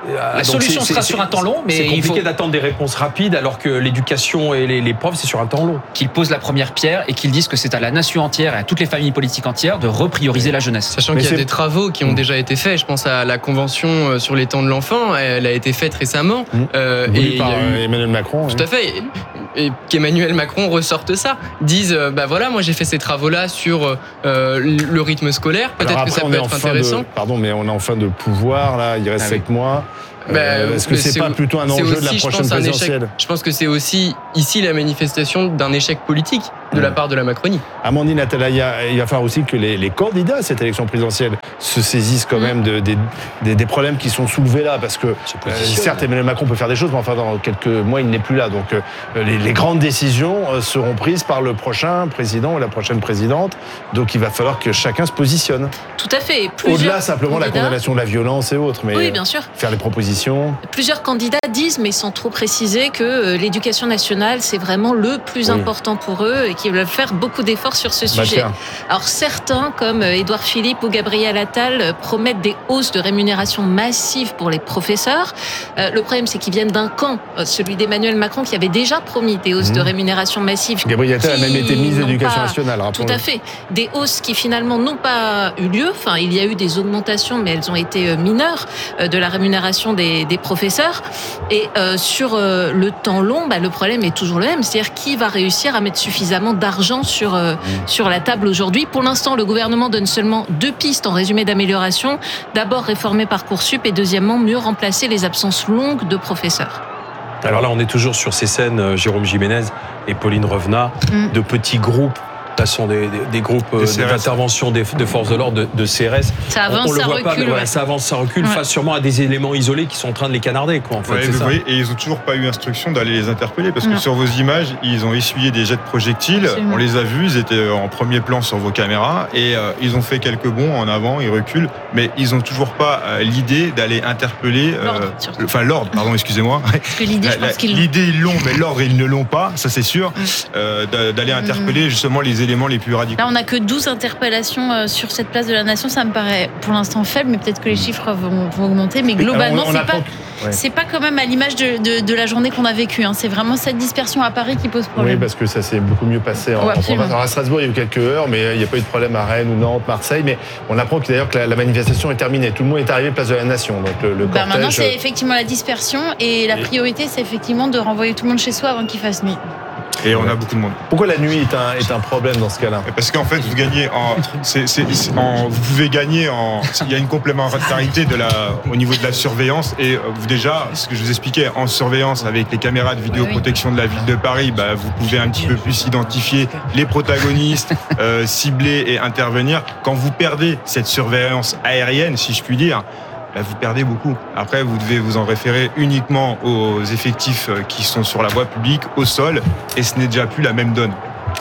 B: La donc solution c'est, sera c'est, sur un temps long, mais
F: c'est compliqué
B: il faut
F: d'attendre des réponses rapides alors que l'éducation et les, les profs, c'est sur un temps long.
B: Qu'ils posent la première pierre et qu'ils disent que c'est à la nation entière et à toutes les familles politiques entières de reprioriser la jeunesse.
D: Sachant mais qu'il y a des travaux qui ont déjà été faits. Je pense à la convention sur les temps de l'enfant. Elle a été faite récemment.
A: Mmh.
D: Euh,
A: et
D: il
A: par
D: y a eu...
A: Emmanuel Macron.
D: Tout
A: oui.
D: à fait. Et qu'Emmanuel Macron ressorte ça, disent bah voilà, moi j'ai fait ces travaux-là sur euh, le rythme scolaire. Peut-être
A: après,
D: que ça
A: on
D: peut
A: est en
D: être
A: fin
D: intéressant.
A: De, pardon, mais on est en fin de pouvoir là. Il reste
D: ah,
A: sept
D: oui.
A: mois.
D: Bah,
A: euh, est-ce que c'est, c'est pas plutôt un enjeu
D: aussi,
A: de la prochaine présidentielle?
D: Je pense que c'est aussi ici la manifestation d'un échec politique de mmh. la part de la Macronie.
A: Amandine Atalaya, il va falloir aussi que les, les candidats à cette élection présidentielle se saisissent quand mmh. même de, de, de, des problèmes qui sont soulevés là, parce que euh, certes Emmanuel Macron peut faire des choses, mais enfin dans quelques mois il n'est plus là. Donc euh, les, les grandes décisions euh, seront prises par le prochain président ou la prochaine présidente. Donc il va falloir que chacun se positionne.
E: Tout à fait. Plusieurs
A: Au-delà simplement de la
E: candidats.
A: condamnation de la violence et autres, mais
E: oui, bien sûr.
A: faire des propositions.
E: Plusieurs candidats disent, mais sans trop préciser, que l'éducation nationale, c'est vraiment le plus oui. important pour eux et qu'ils veulent faire beaucoup d'efforts sur ce sujet. Bah, Alors certains, comme Édouard Philippe ou Gabriel Attal, promettent des hausses de rémunération massives pour les professeurs. Euh, le problème, c'est qu'ils viennent d'un camp, celui d'Emmanuel Macron, qui avait déjà promis des hausses mmh. de rémunération massives.
A: Gabriel Attal a même été ministre de l'Éducation nationale.
E: Tout à fait. Des hausses qui finalement n'ont pas eu lieu. Enfin, il y a eu des augmentations, mais elles ont été mineures de la rémunération des, des professeurs. Et euh, sur euh, le temps long, bah, le problème est toujours le même. C'est-à-dire qui va réussir à mettre suffisamment d'argent sur, euh, mmh. sur la table aujourd'hui. Pour l'instant, le gouvernement donne seulement deux pistes en résumé d'amélioration. D'abord, réformer Parcoursup et deuxièmement, mieux remplacer les absences longues de professeurs.
F: Alors là, on est toujours sur ces scènes, Jérôme Jiménez et Pauline Revenat, mmh. de petits groupes. Ce sont des, des, des groupes de d'intervention des, de forces de l'ordre, de, de C R S.
E: Ça avance,
F: on, on le
E: ça
F: voit
E: recule.
F: Pas, mais voilà,
E: ouais.
F: ça avance, ça recule,
E: ouais.
F: face sûrement à des éléments isolés qui sont en train de les canarder. Quoi, en fait,
H: ouais,
F: c'est
H: vous
F: ça.
H: voyez, et ils n'ont toujours pas eu instruction d'aller les interpeller parce que
E: non.
H: sur vos images, ils ont essuyé des jets de projectiles. Absolument. On les a vus, ils étaient en premier plan sur vos caméras et euh, ils ont fait quelques bonds en avant, ils reculent, mais ils n'ont toujours pas euh, l'idée d'aller interpeller. Euh,
E: l'ordre,
H: le, enfin, l'ordre, pardon, excusez-moi.
E: Parce que l'idée, je pense qu'ils l'ont.
H: L'idée, ils l'ont, mais l'ordre, ils ne l'ont pas, ça c'est sûr, mm. euh, d'aller interpeller justement les éléments les plus radicaux.
E: Là, on n'a que douze interpellations sur cette place de la Nation, ça me paraît pour l'instant faible, mais peut-être que les chiffres vont, vont augmenter. Mais globalement, on, on c'est pas, ouais. c'est pas quand même à l'image de, de, de la journée qu'on a vécue. Hein. C'est vraiment cette dispersion à Paris qui pose problème.
A: Oui, parce que ça s'est beaucoup mieux passé en,
E: ouais,
A: en province. Alors à Strasbourg, il y a eu quelques heures, mais il n'y a pas eu de problème à Rennes ou Nantes, Marseille. Mais on apprend que, d'ailleurs que la, la manifestation est terminée. Tout le monde est arrivé place de la Nation. Donc le, le
E: bah,
A: cortège...
E: Maintenant, c'est effectivement la dispersion et la priorité, c'est effectivement de renvoyer tout le monde chez soi avant qu'il fasse nuit.
H: Et on a beaucoup de monde.
A: Pourquoi la nuit est un, est un problème dans ce cas-là?
H: Parce qu'en fait, vous gagnez en, c'est, c'est, c'est en, vous pouvez gagner en, il y a une complémentarité de la, au niveau de la surveillance et vous déjà, ce que je vous expliquais, en surveillance avec les caméras de vidéoprotection de la ville de Paris, bah, vous pouvez un petit peu plus identifier les protagonistes, euh, cibler et intervenir. Quand vous perdez cette surveillance aérienne, si je puis dire, vous perdez beaucoup. Après, vous devez vous en référer uniquement aux effectifs qui sont sur la voie publique, au sol, et ce n'est déjà plus la même donne.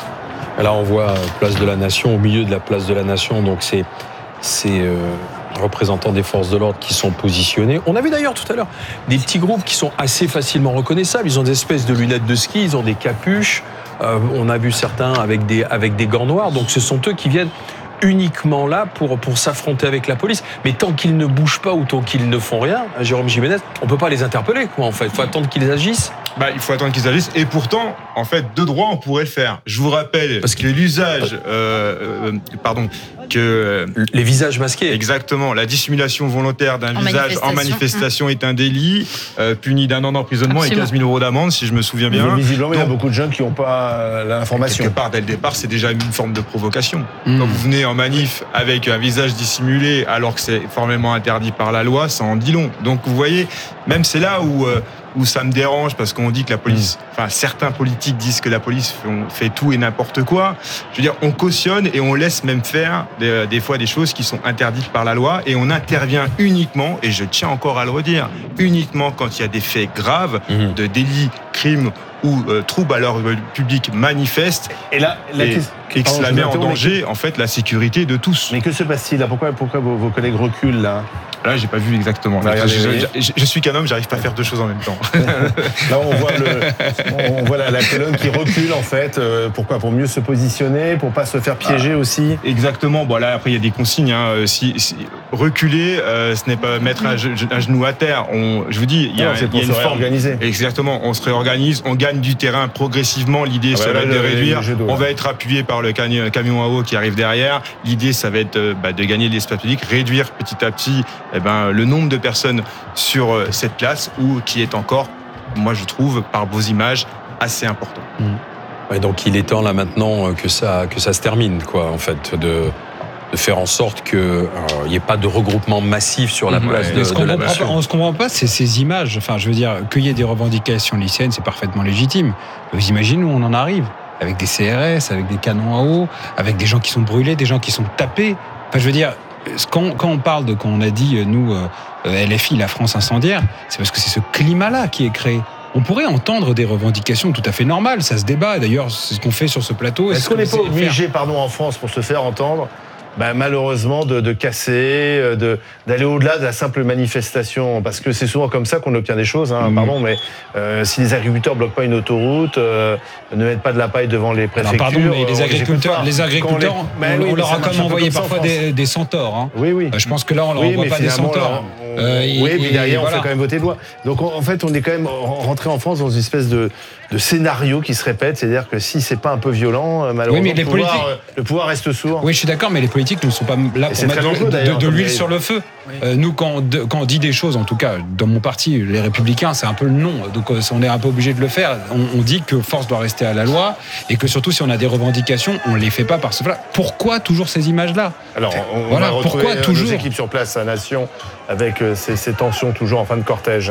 F: Là, on voit place de la Nation, au milieu de la place de la Nation, donc c'est ces euh, représentants des forces de l'ordre qui sont positionnés. On a vu d'ailleurs tout à l'heure des petits groupes qui sont assez facilement reconnaissables. Ils ont des espèces de lunettes de ski, ils ont des capuches. Euh, on a vu certains avec des, avec des gants noirs. Donc, ce sont eux qui viennent uniquement là pour, pour s'affronter avec la police. Mais tant qu'ils ne bougent pas ou tant qu'ils ne font rien, Jérôme Jiménez, on ne peut pas les interpeller, quoi, en fait. Il faut attendre qu'ils agissent.
H: Bah, il faut attendre qu'ils agissent. Et pourtant, en fait, de droit, on pourrait le faire. Je vous rappelle Parce que, que l'usage... Euh, euh, pardon, que...
F: Les visages masqués.
H: Exactement. La dissimulation volontaire d'un en visage manifestation. en manifestation est un délit, euh, puni d'un an d'emprisonnement Absolument. et quinze mille euros d'amende, si je me souviens bien.
A: Mais visiblement, Donc, il y a beaucoup de gens qui n'ont pas l'information.
H: Quelque part, dès le départ, c'est déjà une forme de provocation. Mmh. Quand vous venez en manif avec un visage dissimulé, alors que c'est formellement interdit par la loi, ça en dit long. Donc, vous voyez, même c'est là où... Euh, où ça me dérange parce qu'on dit que la police, enfin certains politiques disent que la police fait tout et n'importe quoi. Je veux dire, on cautionne et on laisse même faire des, des fois des choses qui sont interdites par la loi et on intervient uniquement, et je tiens encore à le redire, uniquement quand il y a des faits graves mmh. de délits, crimes ou euh, troubles à l'ordre public manifestes et là, la et, et que cela met en danger en fait la sécurité de tous.
A: Mais que se passe-t-il là? Pourquoi, pourquoi vos, vos collègues reculent là?
H: Là, j'ai pas vu exactement. Là, regardez, je, je, je suis qu'un homme, j'arrive pas à faire deux choses en même temps.
A: Là, on voit, le, on voit la, la colonne qui recule en fait. Euh, pourquoi? Pour mieux se positionner, pour pas se faire piéger ah, aussi.
H: Exactement. Bon là, après, il y a des consignes. Hein. Si, si, reculer, euh, ce n'est pas mettre un, un genou à terre. On, je vous dis, il y a,
A: non, c'est
H: il y a une forme.
A: Organisée.
H: Exactement, on se réorganise, on gagne du terrain progressivement. L'idée, ah bah ça là, va être de réduire. Dos, on va être appuyé par le camion à eau qui arrive derrière. L'idée, ça va être bah, de gagner de l'espace public, réduire petit à petit eh ben, le nombre de personnes sur euh, cette place, où qui est encore, moi je trouve, par vos images, assez important.
F: Mmh. Ouais, donc il est temps là maintenant que ça que ça se termine, quoi, en fait, de de faire en sorte qu'il n'y euh, ait pas de regroupement massif sur la place de,
C: ce
F: de la nation.
C: On ne se comprend pas, c'est ces images. Enfin, je veux dire, qu'il y ait des revendications lycéennes, c'est parfaitement légitime. Vous imaginez où on en arrive, avec des C R S, avec des canons à eau, avec des gens qui sont brûlés, des gens qui sont tapés. Enfin, je veux dire, quand, quand on parle de, quand on a dit, nous, euh, L F I, la France incendiaire, c'est parce que c'est ce climat-là qui est créé. On pourrait entendre des revendications tout à fait normales, ça se débat. D'ailleurs, c'est ce qu'on fait sur ce plateau.
A: Est-ce, Est-ce qu'on n'est pas obligé, pardon, en France, pour se faire entendre, ben, malheureusement, de, de casser, de, d'aller au-delà de la simple manifestation, parce que c'est souvent comme ça qu'on obtient des choses. Hein, mmh. Pardon, mais euh, si les agriculteurs bloquent pas une autoroute, euh, ne mettent pas de la paille devant les préfectures.
C: Alors, pardon, mais les agriculteurs, les agriculteurs, les... on, oui, on leur a comme envoyé parfois des, des centaures. Hein.
A: Oui, oui.
C: Je pense que là, on leur oui, envoie pas des centaures.
A: On... Euh, et, oui, mais derrière, on voilà. fait quand même voter de loi. Donc, en fait, on est quand même rentré en France dans une espèce de de scénario qui se répète, c'est-à-dire que si c'est pas un peu violent, malheureusement, oui, mais les le, pouvoir, politiques... le pouvoir reste sourd.
C: Oui, je suis d'accord, mais les politiques ne sont pas là pour mettre de, de, de l'huile sur le feu. Oui. Euh, nous, quand on, de, quand on dit des choses, en tout cas, dans mon parti, les Républicains, c'est un peu le nom, donc on est un peu obligé de le faire. On, on dit que force doit rester à la loi, et que surtout, si on a des revendications, on les fait pas par ce fait-là. Pourquoi toujours ces images-là ?
A: Alors, on, on voilà, va retrouver pourquoi toujours nos équipes sur place à Nation, avec ces, ces tensions toujours en fin de cortège.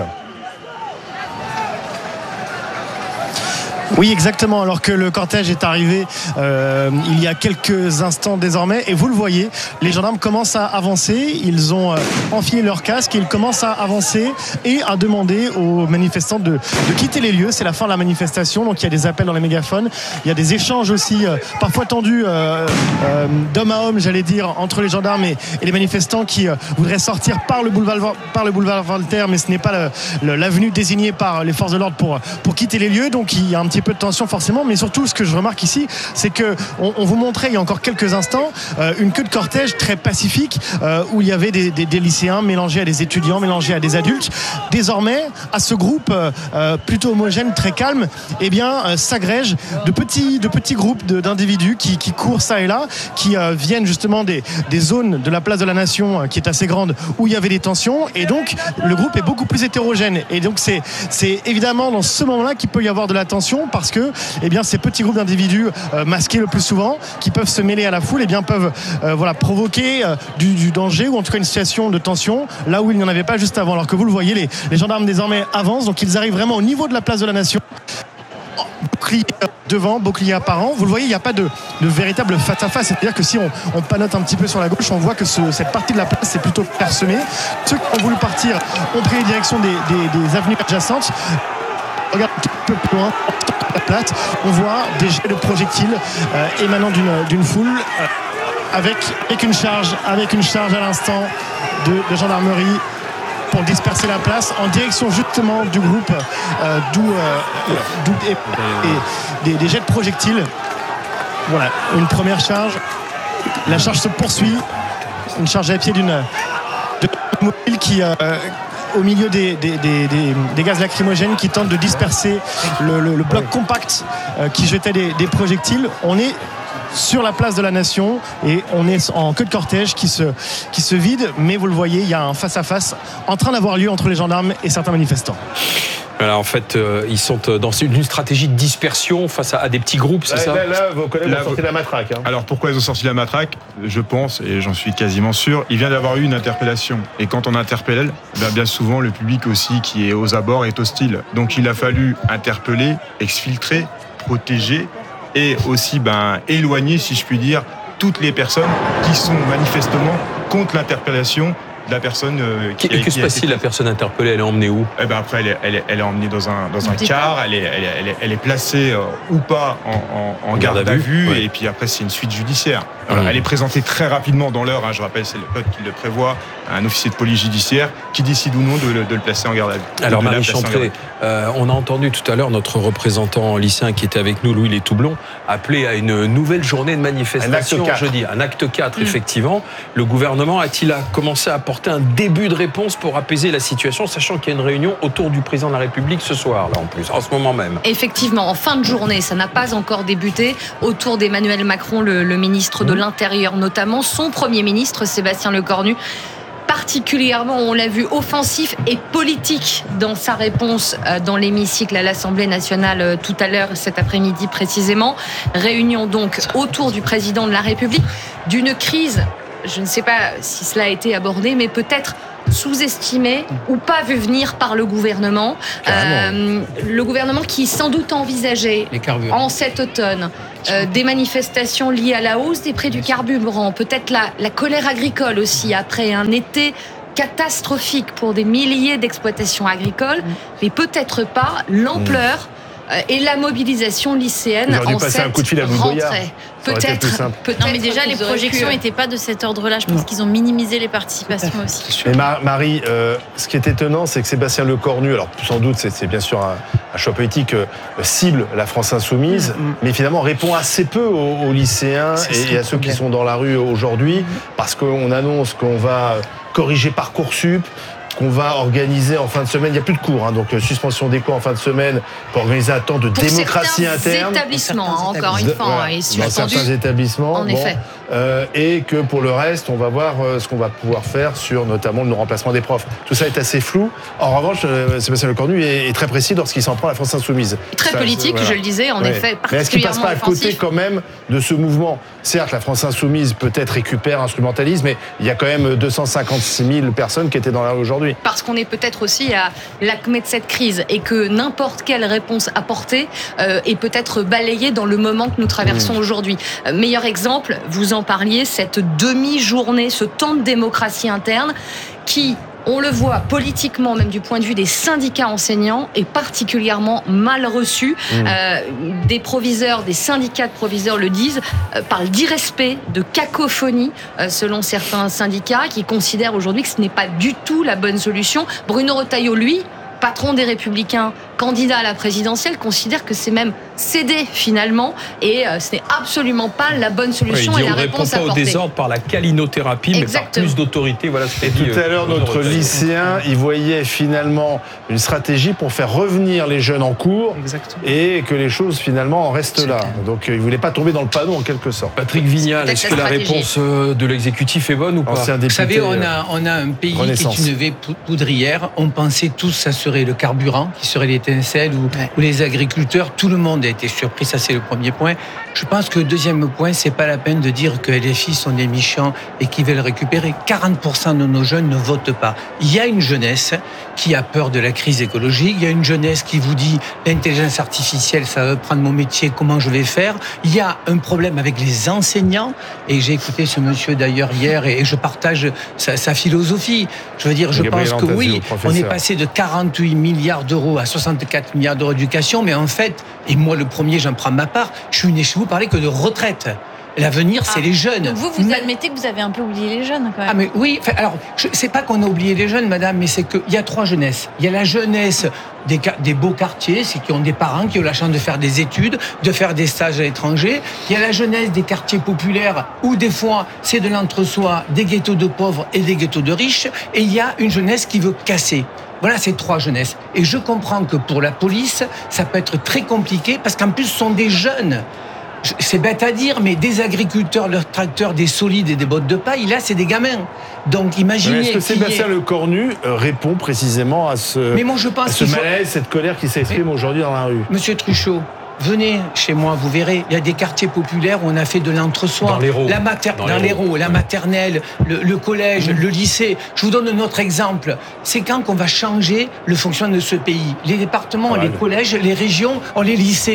J: Oui, exactement. Alors que le cortège est arrivé euh, il y a quelques instants désormais, et vous le voyez, les gendarmes commencent à avancer. Ils ont euh, enfilé leur casque et ils commencent à avancer et à demander aux manifestants de, de quitter les lieux. C'est la fin de la manifestation, donc il y a des appels dans les mégaphones. Il y a des échanges aussi, euh, parfois tendus, euh, euh, d'homme à homme, j'allais dire, entre les gendarmes et, et les manifestants qui euh, voudraient sortir par le boulevard, par le boulevard Voltaire, mais ce n'est pas le, le, l'avenue désignée par les forces de l'ordre pour, pour quitter les lieux. Donc il y a un petit peu de tension forcément, mais surtout ce que je remarque ici, c'est que on, on vous montrait il y a encore quelques instants euh, une queue de cortège très pacifique euh, où il y avait des, des, des lycéens mélangés à des étudiants, mélangés à des adultes. Désormais, à ce groupe euh, plutôt homogène, très calme, eh bien euh, s'agrègent de petits, de petits groupes de, d'individus qui, qui courent ça et là, qui euh, viennent justement des, des zones de la place de la Nation euh, qui est assez grande où il y avait des tensions, et donc le groupe est beaucoup plus hétérogène, et donc c'est, c'est évidemment dans ce moment-là qu'il peut y avoir de la tension, parce que eh bien, ces petits groupes d'individus euh, masqués le plus souvent, qui peuvent se mêler à la foule, eh bien, peuvent euh, voilà, provoquer euh, du, du danger, ou en tout cas une situation de tension là où il n'y en avait pas juste avant. Alors que vous le voyez, les, les gendarmes désormais avancent, donc ils arrivent vraiment au niveau de la place de la Nation, bouclier devant, bouclier apparent. Vous le voyez, il n'y a pas de, de véritable face-à-face. C'est-à-dire que si on, on panote un petit peu sur la gauche, on voit que ce, cette partie de la place est plutôt parsemée. Ceux qui ont voulu partir ont pris les directions des, des, des avenues adjacentes. Regarde un petit peu plus loin, la plate, on voit des jets de projectiles euh, émanant d'une, d'une foule euh, avec, avec une charge, avec une charge à l'instant de, de gendarmerie pour disperser la place en direction justement du groupe euh, d'où, euh, d'où et, et, des, des jets de projectiles. Voilà, une première charge. La charge se poursuit. Une charge à pied d'une de mobile qui euh, au milieu des, des, des, des, des gaz lacrymogènes qui tentent de disperser le, le, le bloc compact euh, qui jetait des, des projectiles. On est sur la place de la Nation et on est en queue de cortège qui se, qui se vide, mais vous le voyez, il y a un face-à-face en train d'avoir lieu entre les gendarmes et certains manifestants.
F: Voilà, en fait, euh, ils sont dans une stratégie de dispersion face à, à des petits groupes, c'est
A: là,
F: ça
A: Là, là vos collègues là, ont sorti la matraque. Hein.
H: Alors, pourquoi ils ont sorti la matraque ? Je pense, et j'en suis quasiment sûr, il vient d'avoir eu une interpellation. Et quand on interpelle, ben bien souvent, le public aussi qui est aux abords est hostile. Donc, il a fallu interpeller, exfiltrer, protéger et aussi ben, éloigner, si je puis dire, toutes les personnes qui sont manifestement contre l'interpellation de la personne euh, qui
F: Que se passe-t-il? La personne interpellée, elle est emmenée où?
H: Eh ben après, elle est, elle est, elle est emmenée dans un, dans un car, elle est, elle est, elle est, elle est placée euh, ou pas en, en, en garde à vue, ouais. Et puis après, c'est une suite judiciaire. Voilà, mmh. Elle est présentée très rapidement dans l'heure, hein, je rappelle, c'est le code qui le prévoit, un officier de police judiciaire qui décide ou non de le, de le placer en garde à vue.
F: Alors Marie Chantré, euh, on a entendu tout à l'heure notre représentant lycéen qui était avec nous, Louis Létoublon, appeler à une nouvelle journée de manifestation jeudi. Un acte quatre, mmh. effectivement. Le gouvernement a-t-il commencé à apporter un début de réponse pour apaiser la situation, sachant qu'il y a une réunion autour du président de la République ce soir, là en plus, en ce moment même?
K: Effectivement, en fin de journée, ça n'a pas encore débuté, autour d'Emmanuel Macron, le, le ministre de l'Intérieur notamment, son Premier ministre, Sébastien Lecornu, particulièrement, on l'a vu, offensif et politique dans sa réponse dans l'hémicycle à l'Assemblée nationale tout à l'heure, cet après-midi précisément. Réunion donc autour du président de la République, d'une crise, je ne sais pas si cela a été abordé, mais peut-être sous-estimé ou pas vu venir par le gouvernement. Euh, le gouvernement qui sans doute envisageait en cet automne euh, des manifestations liées à la hausse des prix du carburant, peut-être la, la colère agricole aussi, après un été catastrophique pour des milliers d'exploitations agricoles, mais peut-être pas l'ampleur et la mobilisation lycéenne en cette
A: un coup de fil à
K: rentrée. Peut-être, peut-être.
E: Non, mais déjà, les projections n'étaient pas de cet ordre-là. Je pense non. qu'ils ont minimisé les participations aussi.
A: Mais Marie, euh, ce qui est étonnant, c'est que Sébastien Lecornu, alors sans doute, c'est, c'est bien sûr un, un choix politique, euh, cible la France insoumise, mmh. mais finalement répond assez peu aux, aux lycéens et, et à ceux qui sont dans la rue aujourd'hui, mmh. parce qu'on annonce qu'on va corriger Parcoursup, qu'on va organiser en fin de semaine. Il n'y a plus de cours, hein, donc euh, suspension des cours en fin de semaine pour organiser un temps de
K: pour
A: démocratie interne.
K: Établissements, hein, encore une fois,
A: voilà,
K: et
A: dans certains établissements.
K: En bon, effet.
A: Euh, et que pour le reste, on va voir euh, ce qu'on va pouvoir faire sur notamment le remplacement des profs. Tout ça est assez flou. En revanche, euh, Sébastien Lecornu est, est très précis lorsqu'il s'en prend à la France insoumise.
K: Très ça, politique, voilà. Je le disais, en ouais. effet, particulièrement.
A: Mais est-ce qu'il passe pas à
K: offensif.
A: côté quand même de ce mouvement? Certes, la France insoumise peut-être récupère, instrumentalise, mais il y a quand même deux cent cinquante-six mille personnes qui étaient dans la rue aujourd'hui.
K: Parce qu'on est peut-être aussi à l'acmé de cette crise et que n'importe quelle réponse apportée euh, est peut-être balayée dans le moment que nous traversons mmh. aujourd'hui. Euh, meilleur exemple, vous en parliez, cette demi-journée, ce temps de démocratie interne qui, on le voit politiquement, même du point de vue des syndicats enseignants, est particulièrement mal reçu. Mmh. Euh, des proviseurs, des syndicats de proviseurs le disent, euh, parlent d'irrespect, de cacophonie, euh, selon certains syndicats, qui considèrent aujourd'hui que ce n'est pas du tout la bonne solution. Bruno Retailleau, lui, patron des Républicains, candidat à la présidentielle, considère que c'est même cédé finalement et euh, ce n'est absolument pas la bonne solution
F: oui, il dit,
K: et la
F: on
K: réponse
F: apportée. On ne répond pas au désordre par la calinothérapie,
K: Exactement.
F: mais par plus d'autorité. Voilà ce
A: et
F: dit,
A: tout à l'heure, euh, notre lycéen, il voyait finalement une stratégie pour faire revenir les jeunes en cours. Exactement. Et que les choses finalement en restent c'est là. Clair. Donc il ne voulait pas tomber dans le panneau en quelque sorte.
F: Patrick Vignal, est-ce que la réponse de l'exécutif est bonne ou pas?
C: Vous savez, on a, on a un pays Renaissance. qui est une vée poudrière. On pensait tous que ça serait le carburant, qui serait l'étincelle ou, ouais. ou les agriculteurs. Tout le monde a été surpris, ça c'est le premier point. Je pense que le deuxième point, c'est pas la peine de dire que L F I sont des méchants et qu'ils veulent récupérer. quarante pour cent de nos jeunes ne votent pas. Il y a une jeunesse qui a peur de la crise écologique. Il y a une jeunesse qui vous dit l'intelligence artificielle, ça va prendre mon métier, comment je vais faire. Il y a un problème avec les enseignants. Et j'ai écouté ce monsieur d'ailleurs hier et je partage sa, sa philosophie. Je veux dire, je Gabriel pense que oui, on est passé de quarante-huit milliards d'euros à soixante-quatre milliards d'euros d'éducation, mais en fait, et moi le premier, j'en prends ma part, je suis né chez vous parler que de retraite. L'avenir, ah, c'est les jeunes.
E: Donc vous, vous mais... admettez que vous avez un peu oublié les jeunes, quand même.
C: Ah, mais oui. Alors, je, c'est pas qu'on a oublié les jeunes, madame, mais c'est qu'il y a trois jeunesses. Il y a la jeunesse des, des beaux quartiers, c'est qui ont des parents qui ont la chance de faire des études, de faire des stages à l'étranger. Il y a la jeunesse des quartiers populaires où, des fois, c'est de l'entre-soi, des ghettos de pauvres et des ghettos de riches. Et il y a une jeunesse qui veut casser. Voilà ces trois jeunesses. Et je comprends que pour la police, ça peut être très compliqué parce qu'en plus, ce sont des jeunes. C'est bête à dire, mais des agriculteurs, leurs tracteurs, des solides et des bottes de paille, là, c'est des gamins. Donc, imaginez...
A: Mais est-ce que Sébastien Lecornu répond précisément à ce,
C: mais moi, je pense
A: à ce
C: faut...
A: malaise, cette colère qui s'exprime mais... aujourd'hui dans la rue?
C: Monsieur Truchot, venez chez moi, vous verrez, il y a des quartiers populaires où on a fait de l'entre-soi.
F: Dans l'Hérault.
C: La mater... Dans, dans l'Hérault, la maternelle, le, le collège, mmh. le lycée. Je vous donne un autre exemple. C'est quand qu'on va changer le fonctionnement de ce pays. Les départements, ah, les le... collèges, les régions, ont les lycées.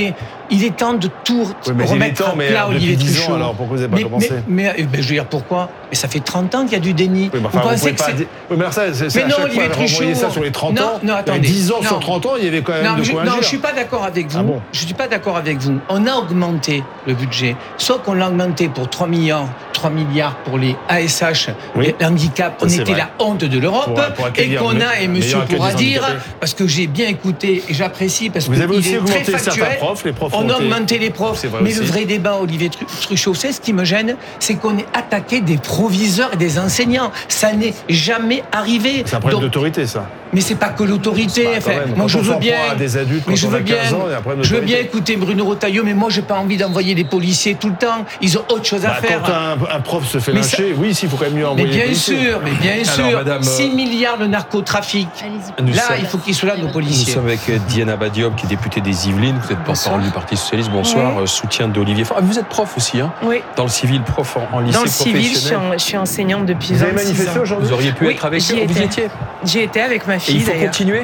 L: il est temps de tout
A: oui, mais
L: remettre
A: temps,
L: à plat, Olivier Truchot.
A: Alors pourquoi vous n'avez pas
L: mais,
A: commencé
L: mais, mais, mais je veux dire pourquoi? Mais ça fait trente ans qu'il y a du déni.
A: Oui, mais enfin, vous pouvez pas dire... oui, mais ça, c'est, c'est
L: mais
A: à
L: non,
A: chaque
L: Olivier
A: fois,
L: Truchot.
A: renvoyer ça sur les trente
L: non,
A: ans.
L: Non, attendez.
A: dix ans
L: non.
A: sur trente ans, il y avait quand même
L: non,
A: de
L: je,
A: quoi
L: Non,
A: agir.
L: je suis pas d'accord avec vous.
A: Ah bon
L: je suis pas d'accord avec vous. On a augmenté le budget. Soit qu'on l'a augmenté pour trois milliards, trois milliards pour les A S H, oui. les handicaps. On
A: ça,
L: était la honte de l'Europe. Pour, pour et qu'on a, et monsieur pourra dire, parce que j'ai bien écouté et j'apprécie, parce que
A: vous avez aussi
L: il est
A: augmenté
L: très factuel.
A: certains profs, les profs
L: on a augmenté les profs. Mais
A: aussi.
L: le vrai débat, Olivier Truchot, c'est ce qui me gêne, c'est qu'on ait attaqué des proviseurs et des enseignants. Ça n'est jamais arrivé.
A: C'est un problème Donc, d'autorité, ça.
L: Mais c'est pas que l'autorité.
A: Pas,
L: enfin,
A: même,
L: moi, je veux bien.
A: Des adultes,
L: mais je veux bien.
A: Ans,
L: je veux bien écouter Bruno Retailleau, mais moi, j'ai pas envie d'envoyer des policiers tout le temps. Ils ont autre chose à
A: bah,
L: faire.
A: Quand un, un prof se fait mais lyncher, ça... oui, s'il faut quand même mieux envoyer.
L: Mais bien
A: des policiers.
L: sûr, mais bien sûr. Alors, madame, six milliards de narcotrafic. Là, sommes... il faut qu'ils soient là, nos policiers.
F: Nous sommes avec Diana Badiop, qui est députée des Yvelines. Vous êtes porte-parole du Parti Socialiste. Bonsoir. Oui. Soutien d'Olivier Faure. Ah, vous êtes prof aussi, hein?
M: Oui.
F: Dans le civil, prof en, en lycée
M: Dans le
F: professionnel.
M: civil, je suis, en, je suis enseignante depuis
F: vous
M: vingt-six ans.
F: Vous avez manifesté aujourd'hui? Vous auriez pu
M: oui,
F: être avec eux. Vous y étiez?
M: J'y étais avec ma fille.
F: Et il faut
M: d'ailleurs.
F: continuer?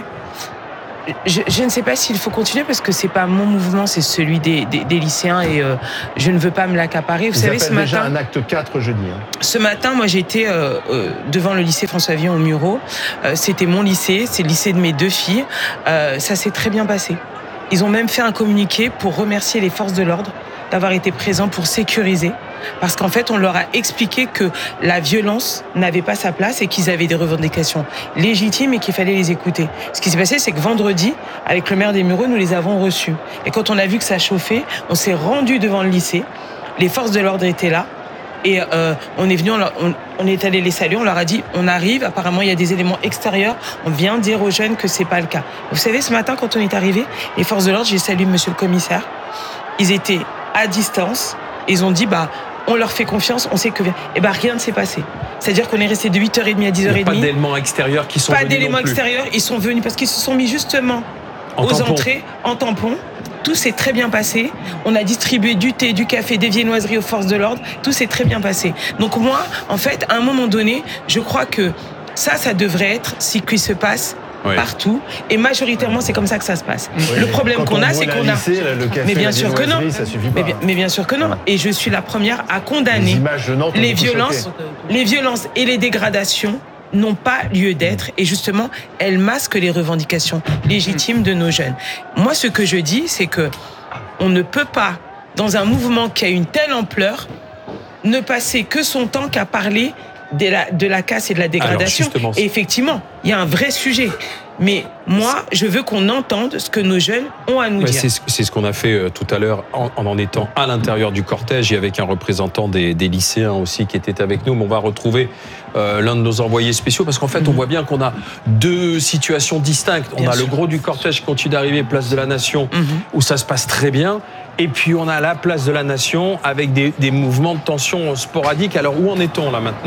M: Je, je ne sais pas s'il faut continuer parce que c'est pas mon mouvement, c'est celui des, des, des lycéens et euh, je ne veux pas me l'accaparer. Vous
A: Ils
M: savez, ce
A: déjà
M: matin,
A: un acte quatre jeudi. Hein.
M: Ce matin, moi, j'ai été euh, euh, devant le lycée François Villon au Murau. Euh, c'était mon lycée, c'est le lycée de mes deux filles. Euh, ça s'est très bien passé. Ils ont même fait un communiqué pour remercier les forces de l'ordre d'avoir été présents pour sécuriser. Parce qu'en fait, on leur a expliqué que la violence n'avait pas sa place et qu'ils avaient des revendications légitimes et qu'il fallait les écouter. Ce qui s'est passé, c'est que vendredi, avec le maire des Mureaux, nous les avons reçus. Et quand on a vu que ça chauffait, on s'est rendu devant le lycée. Les forces de l'ordre étaient là. Et euh, on est venu, on, on, on est allé les saluer, on leur a dit, on arrive, apparemment il y a des éléments extérieurs, on vient dire aux jeunes que c'est pas le cas. Vous savez, ce matin, quand on est arrivé, les forces de l'ordre, j'ai salué monsieur le commissaire, ils étaient à distance, ils ont dit, bah, on leur fait confiance, on sait que... Eh ben, rien ne s'est passé. C'est-à-dire qu'on est resté de huit heures trente à dix heures trente.
F: Il n'y a pas d'éléments extérieurs qui sont
M: pas
F: venus
M: Pas d'éléments
F: non plus.
M: extérieurs, ils sont venus parce qu'ils se sont mis justement
F: en
M: aux
F: tampon.
M: entrées, en tampon. Tout s'est très bien passé. On a distribué du thé, du café, des viennoiseries aux forces de l'ordre. Tout s'est très bien passé. Donc moi, en fait, à un moment donné, je crois que ça, ça devrait être ce qui se passe oui. partout. Et majoritairement, c'est comme ça que ça se passe. Oui, le problème qu'on a, c'est qu'on a...
A: Lycée, le café,
M: mais bien sûr que non.
A: Ça suffit pas.
M: Mais, bien, mais bien sûr que non. Voilà. Et je suis la première à condamner les, les violences, les violences et les dégradations n'ont pas lieu d'être et justement, elles masquent les revendications légitimes de nos jeunes. Moi, ce que je dis, c'est que on ne peut pas, dans un mouvement qui a une telle ampleur, ne passer que son temps qu'à parler de la, de la casse et de la dégradation. Alors, et effectivement, il y a un vrai sujet. Mais moi, je veux qu'on entende ce que nos jeunes ont à nous
F: ouais,
M: dire.
F: C'est, c'est ce qu'on a fait euh, tout à l'heure en, en étant à l'intérieur du cortège et avec un représentant des, des lycéens aussi qui était avec nous. Mais on va retrouver euh, l'un de nos envoyés spéciaux parce qu'en fait, mmh. on voit bien qu'on a deux situations distinctes. On bien a sûr. Le gros du cortège qui continue d'arriver, place de la Nation, mmh. où ça se passe très bien. Et puis on a la place de la Nation avec des, des mouvements de tension sporadiques. Alors où en est-on là maintenant ?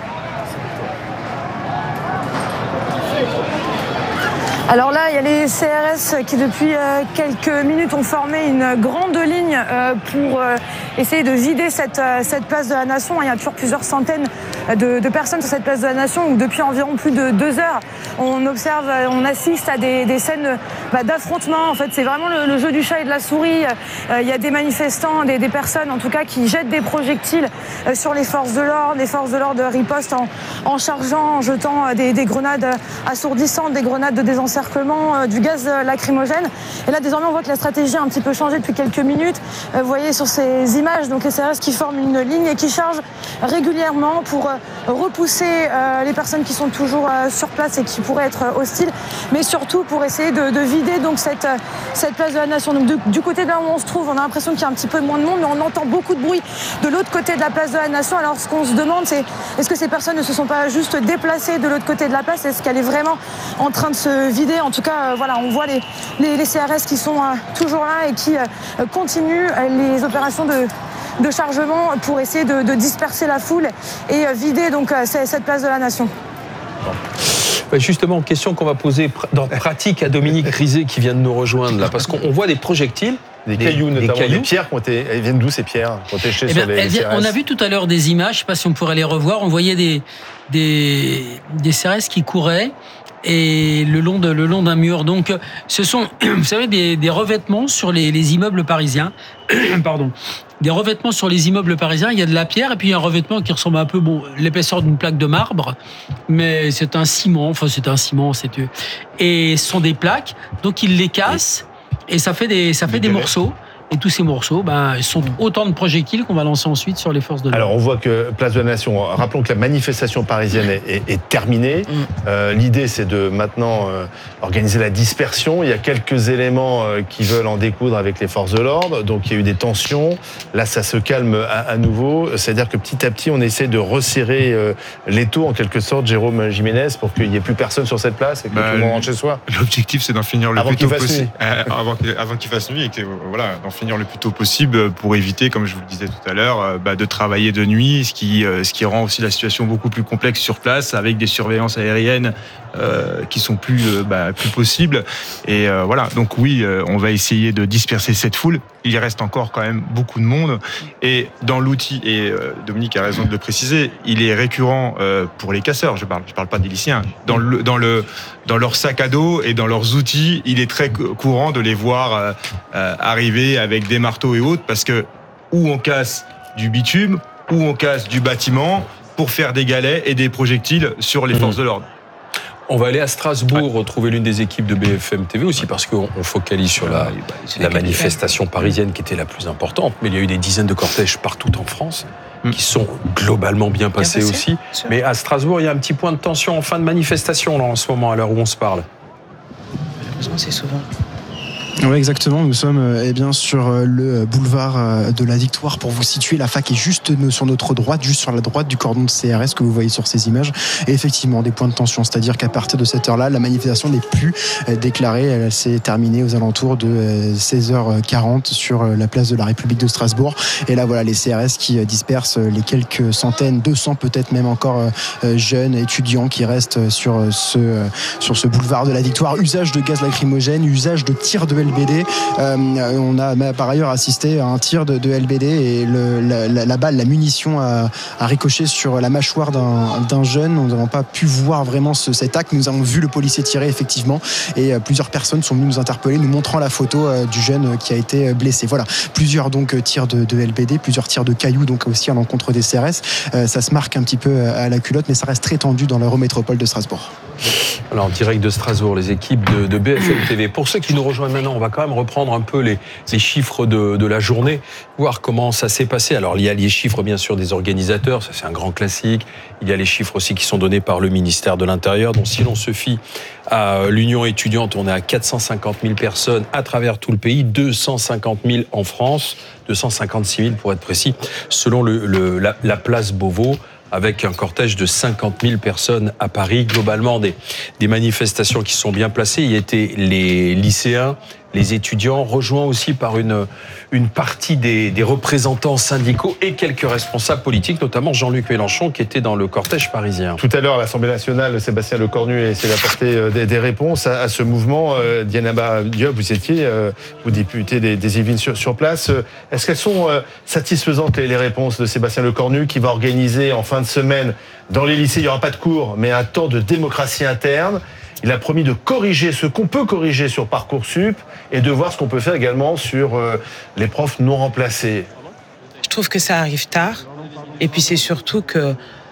N: Alors là, il y a les C R S qui depuis euh, quelques minutes ont formé une grande ligne euh, pour euh, essayer de vider cette, euh, cette place de la Nation. Il y a toujours plusieurs centaines de, de personnes sur cette place de la Nation où depuis environ plus de deux heures, on observe, on assiste à des, des scènes bah, d'affrontement. En fait, c'est vraiment le, le jeu du chat et de la souris. Euh, il y a des manifestants, des, des personnes en tout cas qui jettent des projectiles euh, sur les forces de l'ordre. Les forces de l'ordre ripostent en, en chargeant, en jetant des, des grenades assourdissantes, des grenades de désencerclement, du gaz lacrymogène. Et là, désormais, on voit que la stratégie a un petit peu changé depuis quelques minutes. Vous voyez sur ces images, donc les C R S qui forment une ligne et qui chargent régulièrement pour repousser les personnes qui sont toujours sur place et qui pourraient être hostiles, mais surtout pour essayer de, de vider donc cette, cette place de la Nation. Donc, du, du côté de là où on se trouve, on a l'impression qu'il y a un petit peu moins de monde, mais on entend beaucoup de bruit de l'autre côté de la place de la Nation. Alors, ce qu'on se demande, c'est est-ce que ces personnes ne se sont pas juste déplacées de l'autre côté de la place? Est-ce qu'elle est vraiment en train de se vider? En tout cas, euh, voilà, on voit les, les, les C R S qui sont euh, toujours là et qui euh, continuent euh, les opérations de, de chargement pour essayer de, de disperser la foule et euh, vider donc euh, cette place de la Nation.
F: Justement, question qu'on va poser dans pratique à Dominique Rizet qui vient de nous rejoindre là, parce qu'on voit des projectiles.
A: Des, des cailloux, notamment des, cailloux. Des pierres qui ont été. Elles viennent d'où ces pierres qui ont été jetées
O: eh
A: sur
O: bien,
A: les, les
O: vient,
A: C R S?
O: On a vu tout à l'heure des images, je ne sais pas si on pourrait les revoir. On voyait des, des, des C R S qui couraient et le long de le long d'un mur. Donc, ce sont, vous savez, des, des revêtements sur les, les immeubles parisiens. Pardon. Des revêtements sur les immeubles parisiens. Il y a de la pierre et puis il y a un revêtement qui ressemble un peu, bon, l'épaisseur d'une plaque de marbre, mais c'est un ciment. Enfin, c'est un ciment, c'est et ce sont des plaques. Donc, ils les cassent et ça fait des ça fait des morceaux. Et tous ces morceaux, ben, sont autant de projectiles qu'on va lancer ensuite sur les forces de l'ordre.
A: Alors, on voit que Place de la Nation, rappelons que la manifestation parisienne est, est, est terminée. Mm. Euh, l'idée, c'est de maintenant euh, organiser la dispersion. Il y a quelques éléments euh, qui veulent en découdre avec les forces de l'ordre. Donc, il y a eu des tensions. Là, ça se calme à, à nouveau. C'est-à-dire que petit à petit, on essaie de resserrer euh, l'étau, en quelque sorte, Jérôme Jiménez, pour qu'il n'y ait plus personne sur cette place et que bah, tout le monde rentre chez soi.
H: L'objectif, c'est d'en finir le
A: avant
H: plus tôt
A: possible.
H: Euh, avant, avant qu'il fasse nuit et que, voilà, d'en finir le plus tôt possible pour éviter, comme je vous le disais tout à l'heure, bah, de travailler de nuit, ce qui, ce qui rend aussi la situation beaucoup plus complexe sur place, avec des surveillances aériennes euh, qui sont plus, euh, bah, plus possibles. Et euh, voilà, donc oui, euh, on va essayer de disperser cette foule. Il y reste encore quand même beaucoup de monde. Et dans l'outil, et euh, Dominique a raison de le préciser, il est récurrent euh, pour les casseurs, je parle, je parle pas des lycéens, dans, le, dans, le, dans leur sac à dos et dans leurs outils, il est très courant de les voir euh, euh, arriver avec des marteaux et autres, parce que où on casse du bitume, où on casse du bâtiment pour faire des galets et des projectiles sur les forces de l'ordre.
F: On va aller à Strasbourg ouais. retrouver l'une des équipes de B F M T V aussi, parce qu'on focalise sur la, la manifestation parisienne qui était la plus importante, mais il y a eu des dizaines de cortèges partout en France qui sont globalement bien passés, bien passé, aussi. Mais à Strasbourg, il y a un petit point de tension en fin de manifestation là, en ce moment, à l'heure où on se parle.
M: C'est souvent...
P: Oui, exactement. Nous sommes eh bien, sur le boulevard de la Victoire. Pour vous situer, la fac est juste sur notre droite, juste sur la droite du cordon de C R S que vous voyez sur ces images. Et effectivement, des points de tension. C'est-à-dire qu'à partir de cette heure-là, la manifestation n'est plus déclarée. Elle s'est terminée aux alentours de seize heures quarante sur la place de la République de Strasbourg. Et là, voilà, les C R S qui dispersent les quelques centaines, deux cents peut-être même encore jeunes étudiants qui restent sur ce, sur ce boulevard de la Victoire. Usage de gaz lacrymogène, usage de tirs de L B D. Euh, on a par ailleurs assisté à un tir de, de L B D et le, la, la, la balle, la munition a, a ricoché sur la mâchoire d'un, d'un jeune. Nous n'avons pas pu voir vraiment ce, cet acte. Nous avons vu le policier tirer effectivement et euh, plusieurs personnes sont venues nous interpeller, nous montrant la photo euh, du jeune qui a été blessé. Voilà, plusieurs donc tirs de, de L B D, plusieurs tirs de cailloux donc aussi à l'encontre des C R S. Euh, ça se marque un petit peu à la culotte, mais ça reste très tendu dans l'Eurométropole de Strasbourg.
F: Alors, en direct de Strasbourg, les équipes de, de B F M T V. Pour ceux qui nous rejoignent maintenant, on va quand même reprendre un peu les, les chiffres de, de la journée, voir comment ça s'est passé. Alors, il y a les chiffres, bien sûr, des organisateurs, ça c'est un grand classique. Il y a les chiffres aussi qui sont donnés par le ministère de l'Intérieur. Donc, si l'on se fie à l'Union étudiante, on est à quatre cent cinquante mille personnes à travers tout le pays, deux cent cinquante mille en France, deux cent cinquante-six mille pour être précis, selon le, le, la, la place Beauvau, avec un cortège de cinquante mille personnes à Paris. Globalement, des, des manifestations qui sont bien placées. Il y était les lycéens, les étudiants, rejoints aussi par une, une partie des, des représentants syndicaux et quelques responsables politiques, notamment Jean-Luc Mélenchon, qui était dans le cortège parisien.
A: Tout à l'heure, à l'Assemblée nationale, Sébastien Lecornu a essayé d'apporter des, des réponses à, à ce mouvement. Euh, Dieynaba Diop, vous étiez, euh, vous députez des, des Yvelines sur, sur place. Est-ce qu'elles sont euh, satisfaisantes, les, les réponses de Sébastien Lecornu, qui va organiser en fin de semaine, dans les lycées, il n'y aura pas de cours, mais un temps de démocratie interne? Il a promis de corriger ce qu'on peut corriger sur Parcoursup et de voir ce qu'on peut faire également sur euh, les profs non remplacés.
M: Je trouve que ça arrive tard. Et puis c'est surtout que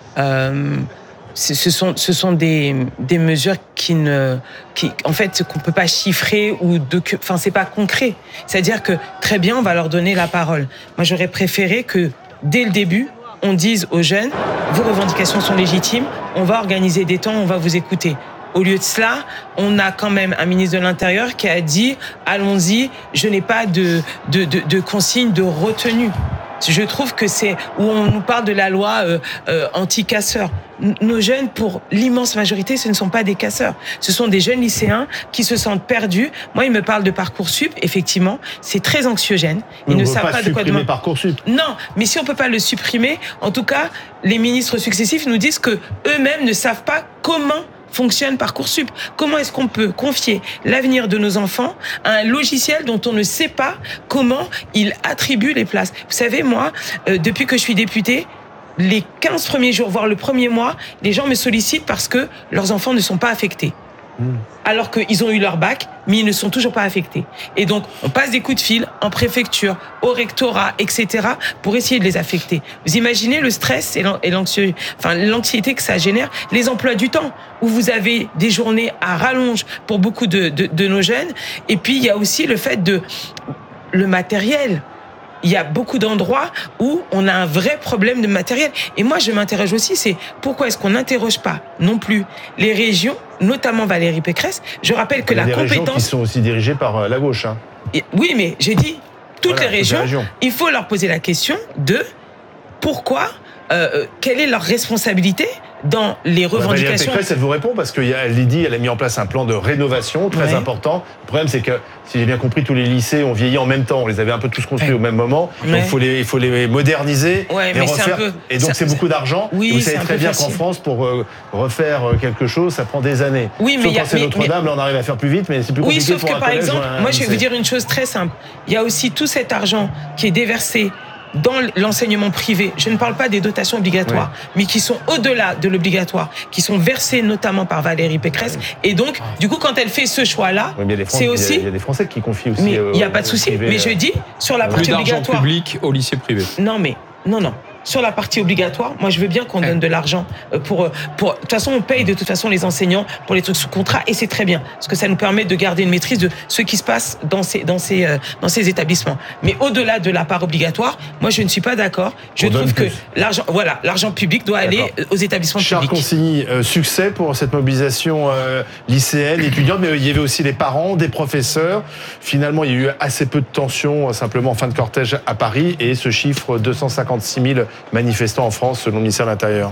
M: euh, ce sont, ce sont des, des mesures qui ne, qui, en fait, qu'on peut pas chiffrer ou de, enfin c'est pas concret. C'est-à-dire que très bien, on va leur donner la parole. Moi, j'aurais préféré que dès le début, on dise aux jeunes, vos revendications sont légitimes, on va organiser des temps, on va vous écouter. Au lieu de cela, on a quand même un ministre de l'Intérieur qui a dit « Allons-y, je n'ai pas de, de, de, de consigne de retenue ». Je trouve que c'est où on nous parle de la loi euh, euh, anti-casseurs. Nos jeunes, pour l'immense majorité, ce ne sont pas des casseurs. Ce sont des jeunes lycéens qui se sentent perdus. Moi, ils me parlent de Parcoursup. Effectivement, c'est très anxiogène. Ils
A: on
M: ne
A: veut
M: savent
A: pas,
M: pas de quoi demander.
A: Parcoursup.
M: Non, mais si on peut pas le supprimer, en tout cas, les ministres successifs nous disent que eux-mêmes ne savent pas comment fonctionne Parcoursup. Comment est-ce qu'on peut confier l'avenir de nos enfants à un logiciel dont on ne sait pas comment il attribue les places? Vous savez, moi, euh, depuis que je suis députée, les quinze premiers jours, voire le premier mois, les gens me sollicitent parce que leurs enfants ne sont pas affectés. alors qu'ils ont eu leur bac, mais ils ne sont toujours pas affectés. Et donc, on passe des coups de fil en préfecture, au rectorat, et cetera, pour essayer de les affecter. Vous imaginez le stress et l'anxiété, enfin, l'anxiété que ça génère, les emplois du temps, où vous avez des journées à rallonge pour beaucoup de, de, de nos jeunes. Et puis, il y a aussi le fait de le matériel. Il y a beaucoup d'endroits où on a un vrai problème de matériel. Et moi, je m'interroge aussi, c'est pourquoi est-ce qu'on n'interroge pas non plus les régions, notamment Valérie Pécresse. Je rappelle que
A: il y a
M: la
A: des
M: compétence...
A: régions qui sont aussi dirigées par la gauche. Hein.
M: Oui, mais j'ai dit toutes,
A: voilà,
M: les, régions,
A: toutes les régions. Il
M: faut leur poser la question de pourquoi, euh, quelle est leur responsabilité dans les revendications.
A: Valérie Pécresse, elle vous répond parce qu'elle dit, elle a mis en place un plan de rénovation très ouais. important. Le problème, c'est que, si j'ai bien compris, tous les lycées ont vieilli en même temps. On les avait un peu tous construits ouais. au même moment. Ouais. Donc, il faut les, il faut les moderniser,
M: ouais,
A: les
M: mais
A: refaire.
M: Un peu,
A: et donc, c'est beaucoup d'argent.
M: Oui,
A: vous savez très bien qu'en France, pour euh, refaire quelque chose, ça prend des années.
M: Oui, mais
A: sauf quand c'est Notre-Dame, là, on arrive à faire plus vite, mais c'est plus
M: oui,
A: compliqué
M: sauf
A: pour
M: que,
A: un
M: par
A: collège
M: exemple,
A: un
M: moi, je vais
A: lycée.
M: vous dire une chose très simple. Il y a aussi tout cet argent qui est déversé dans l'enseignement privé, je ne parle pas des dotations obligatoires, oui. mais qui sont au-delà de l'obligatoire, qui sont versées notamment par Valérie Pécresse. Et donc, du coup, quand elle fait ce choix-là,
A: oui,
M: c'est aussi...
A: Il y a des Français qui confient aussi.
M: Mais il n'y a pas de souci. Mais je dis, sur la partie obligatoire...
F: Plus d'argent public au lycée privé.
M: Non, mais... Non, non. Sur la partie obligatoire, moi je veux bien qu'on donne de l'argent pour, pour... De toute façon, on paye de toute façon les enseignants pour les trucs sous contrat et c'est très bien. Parce que ça nous permet de garder une maîtrise de ce qui se passe dans ces, dans ces, euh, dans ces établissements. Mais au-delà de la part obligatoire, moi je ne suis pas d'accord. Je on trouve que l'argent, voilà, l'argent public doit aller aux établissements
A: Charles
M: publics.
A: Charles Consigny, euh, succès pour cette mobilisation euh, lycéenne, étudiante, mais il y avait aussi les parents, des professeurs. Finalement, il y a eu assez peu de tensions, simplement en fin de cortège à Paris, et ce chiffre, deux cent cinquante-six mille manifestants en France, selon le ministère de l'Intérieur.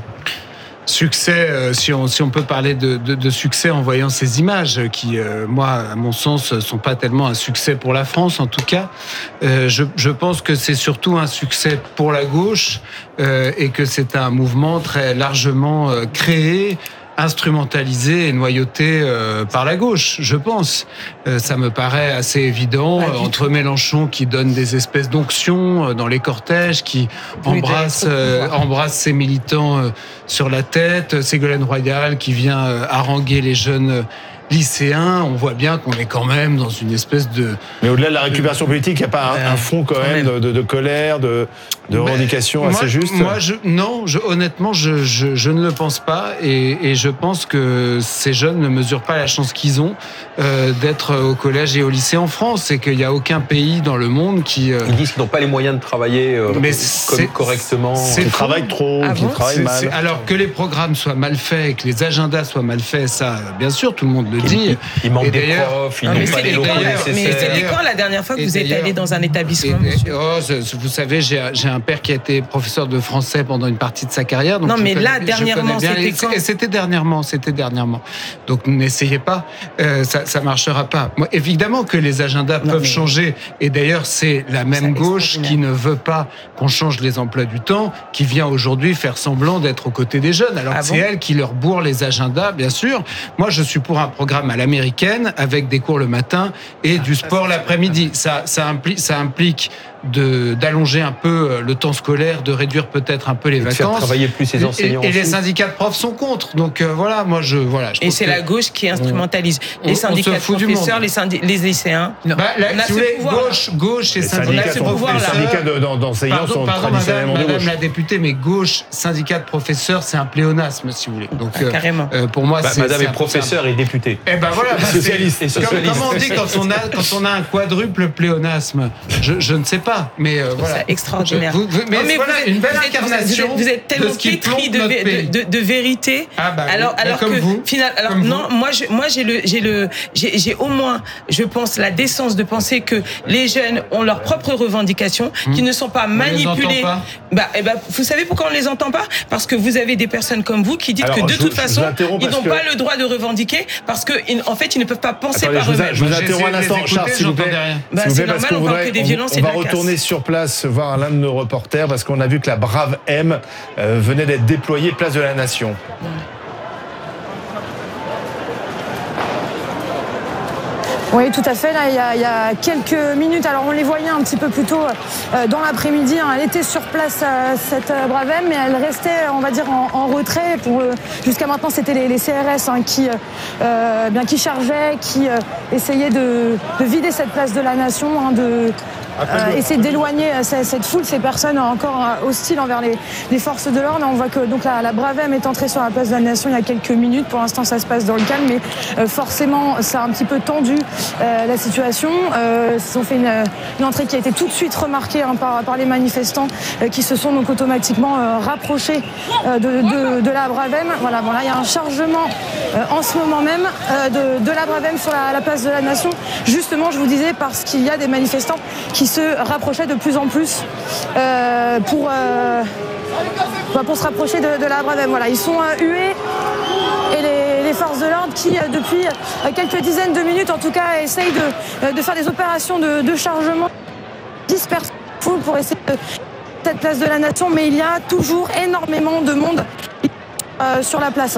Q: Succès, euh, si, on, si on peut parler de, de, de succès en voyant ces images qui, euh, moi, à mon sens, sont pas tellement un succès pour la France, en tout cas. Euh, je, je pense que c'est surtout un succès pour la gauche euh, et que c'est un mouvement très largement euh, créé, instrumentalisé et noyauté euh, par la gauche, je pense. Euh, ça me paraît assez évident, euh, entre Mélenchon qui donne des espèces d'onctions euh, dans les cortèges, qui embrasse, euh, embrasse ses militants euh, sur la tête, Ségolène Royal qui vient euh, haranguer les jeunes euh, lycéens, on voit bien qu'on est quand même dans une espèce de...
A: Mais au-delà de la récupération politique, il n'y a pas un, un fond quand, quand même, même. De, de colère, de, de revendication assez
Q: moi,
A: juste
Q: Moi, je, non, je, honnêtement, je, je, je ne le pense pas et, et je pense que ces jeunes ne mesurent pas la chance qu'ils ont euh, d'être au collège et au lycée en France et qu'il n'y a aucun pays dans le monde qui... Euh...
F: Ils disent qu'ils n'ont pas les moyens de travailler euh,
Q: Mais
F: comme correctement.
A: Ils travaillent trop, ah qu'ils bon travaillent mal.
Q: C'est, alors que les programmes soient mal faits et que les agendas soient mal faits, ça, bien sûr, tout le monde le dit.
F: Il manque des profs, il n'ont pas les locaux nécessaires.
M: Mais c'était quand la dernière fois que vous êtes allé dans un établissement,
Q: et,
M: monsieur
Q: oh, Vous savez, j'ai, j'ai un père qui a été professeur de français pendant une partie de sa carrière. Donc
M: non, mais
Q: connais,
M: là, dernièrement, c'était
Q: les,
M: quand
Q: C'était dernièrement, c'était dernièrement. Donc n'essayez pas, euh, ça ne marchera pas. Moi, évidemment que les agendas non, peuvent mais... changer. Et d'ailleurs, c'est la même gauche qui ne veut pas qu'on change les emplois du temps, qui vient aujourd'hui faire semblant d'être aux côtés des jeunes. Alors ah c'est bon elle qui leur bourre les agendas, bien sûr. Moi, je suis pour un programme à l'américaine avec des cours le matin et du sport l'après-midi. Ça, ça implique, ça implique de, d'allonger un peu le temps scolaire, de réduire peut-être un peu les
F: et
Q: vacances.
F: De faire travailler plus les enseignants.
Q: Et, et les syndicats de profs sont contre. Donc euh, voilà, moi je voilà. Je
M: et c'est la gauche qui instrumentalise on, les syndicats de professeurs, les, syndi- les lycéens.
Q: Bah, là, on a si vous voulez, gauche, gauche et syndicats.
A: Les syndicats d'enseignants sont
Q: pardon,
A: traditionnellement
Q: madame,
A: de gauche.
Q: Madame la députée, mais gauche, syndicat de professeurs, c'est un pléonasme, si vous voulez. Donc
M: ah, carrément.
Q: Euh, pour moi,
F: bah,
Q: c'est
F: madame est professeure et députée.
Q: Eh ben voilà, bah,
F: socialiste et socialiste.
Q: Comment on dit quand on a quand on a un quadruple pléonasme? Je, je ne sais pas, mais euh, voilà.
M: C'est extraordinaire.
Q: Vous, vous, mais, non, mais voilà, vous êtes, une belle
M: vous êtes,
Q: incarnation.
M: Vous êtes, vous êtes tellement
Q: de
M: pétri de, de, de, de vérité.
Q: Ah bah,
M: alors, alors
Q: comme
M: que
Q: vous,
M: final, alors
Q: comme
M: non,
Q: vous.
M: moi, je, moi, j'ai le, j'ai le, j'ai, j'ai au moins, je pense, la décence de penser que les jeunes ont leurs propres revendications, hum. qui ne sont pas
Q: on
M: manipulées.
Q: Pas.
M: Bah, eh ben, vous savez pourquoi on ne les entend pas? Parce que vous avez des personnes comme vous qui disent
A: alors,
M: que de
A: je,
M: toute
A: je,
M: façon,
A: je
M: ils n'ont
A: que...
M: pas le droit de revendiquer parce que, en fait, ils ne peuvent pas penser
A: Attendez,
M: par
A: je vous,
M: eux-mêmes.
A: je vous interromps un instant, Charles, s'il vous plaît.
M: Bah,
A: s'il vous
M: c'est
A: plaît,
M: normal, on voit que des violences
A: on,
M: et
A: on
M: de
A: va
M: la
A: retourner
M: casse.
A: sur place voir l'un de nos reporters parce qu'on a vu que la Brave M euh, venait d'être déployée place de la Nation. Ouais.
N: Oui, tout à fait. Là, il y, a, il y a quelques minutes, alors on les voyait un petit peu plus tôt euh, dans l'après-midi. Hein, elle était sur place, euh, cette euh, Bravem, mais elle restait, on va dire, en, en retrait. Pour euh, jusqu'à maintenant, c'était les, les C R S hein, qui, euh, bien, qui chargeaient, qui euh, essayaient de, de vider cette place de la Nation, hein, de Euh, essayer d'éloigner euh, cette foule, ces personnes encore euh, hostiles envers les, les forces de l'ordre. On voit que donc la, la Bravem est entrée sur la place de la Nation il y a quelques minutes. Pour l'instant, ça se passe dans le calme, mais euh, forcément, ça a un petit peu tendu euh, la situation. Euh, ils ont fait une, une entrée qui a été tout de suite remarquée hein, par, par les manifestants euh, qui se sont donc automatiquement euh, rapprochés euh, de, de, de la Bravem. Voilà, bon là, il y a un chargement euh, en ce moment même euh, de, de la Bravem sur la, la place de la Nation. Justement, je vous disais, parce qu'il y a des manifestants qui se rapprochaient de plus en plus euh, pour, euh, pour se rapprocher de, de la Bravem. Voilà, ils sont euh, hués et les, les forces de l'ordre qui, euh, depuis euh, quelques dizaines de minutes, en tout cas, essayent de, euh, de faire des opérations de, de chargement, disperser la foule pour essayer de cette place de la Nation, mais il y a toujours énormément de monde euh, sur la place.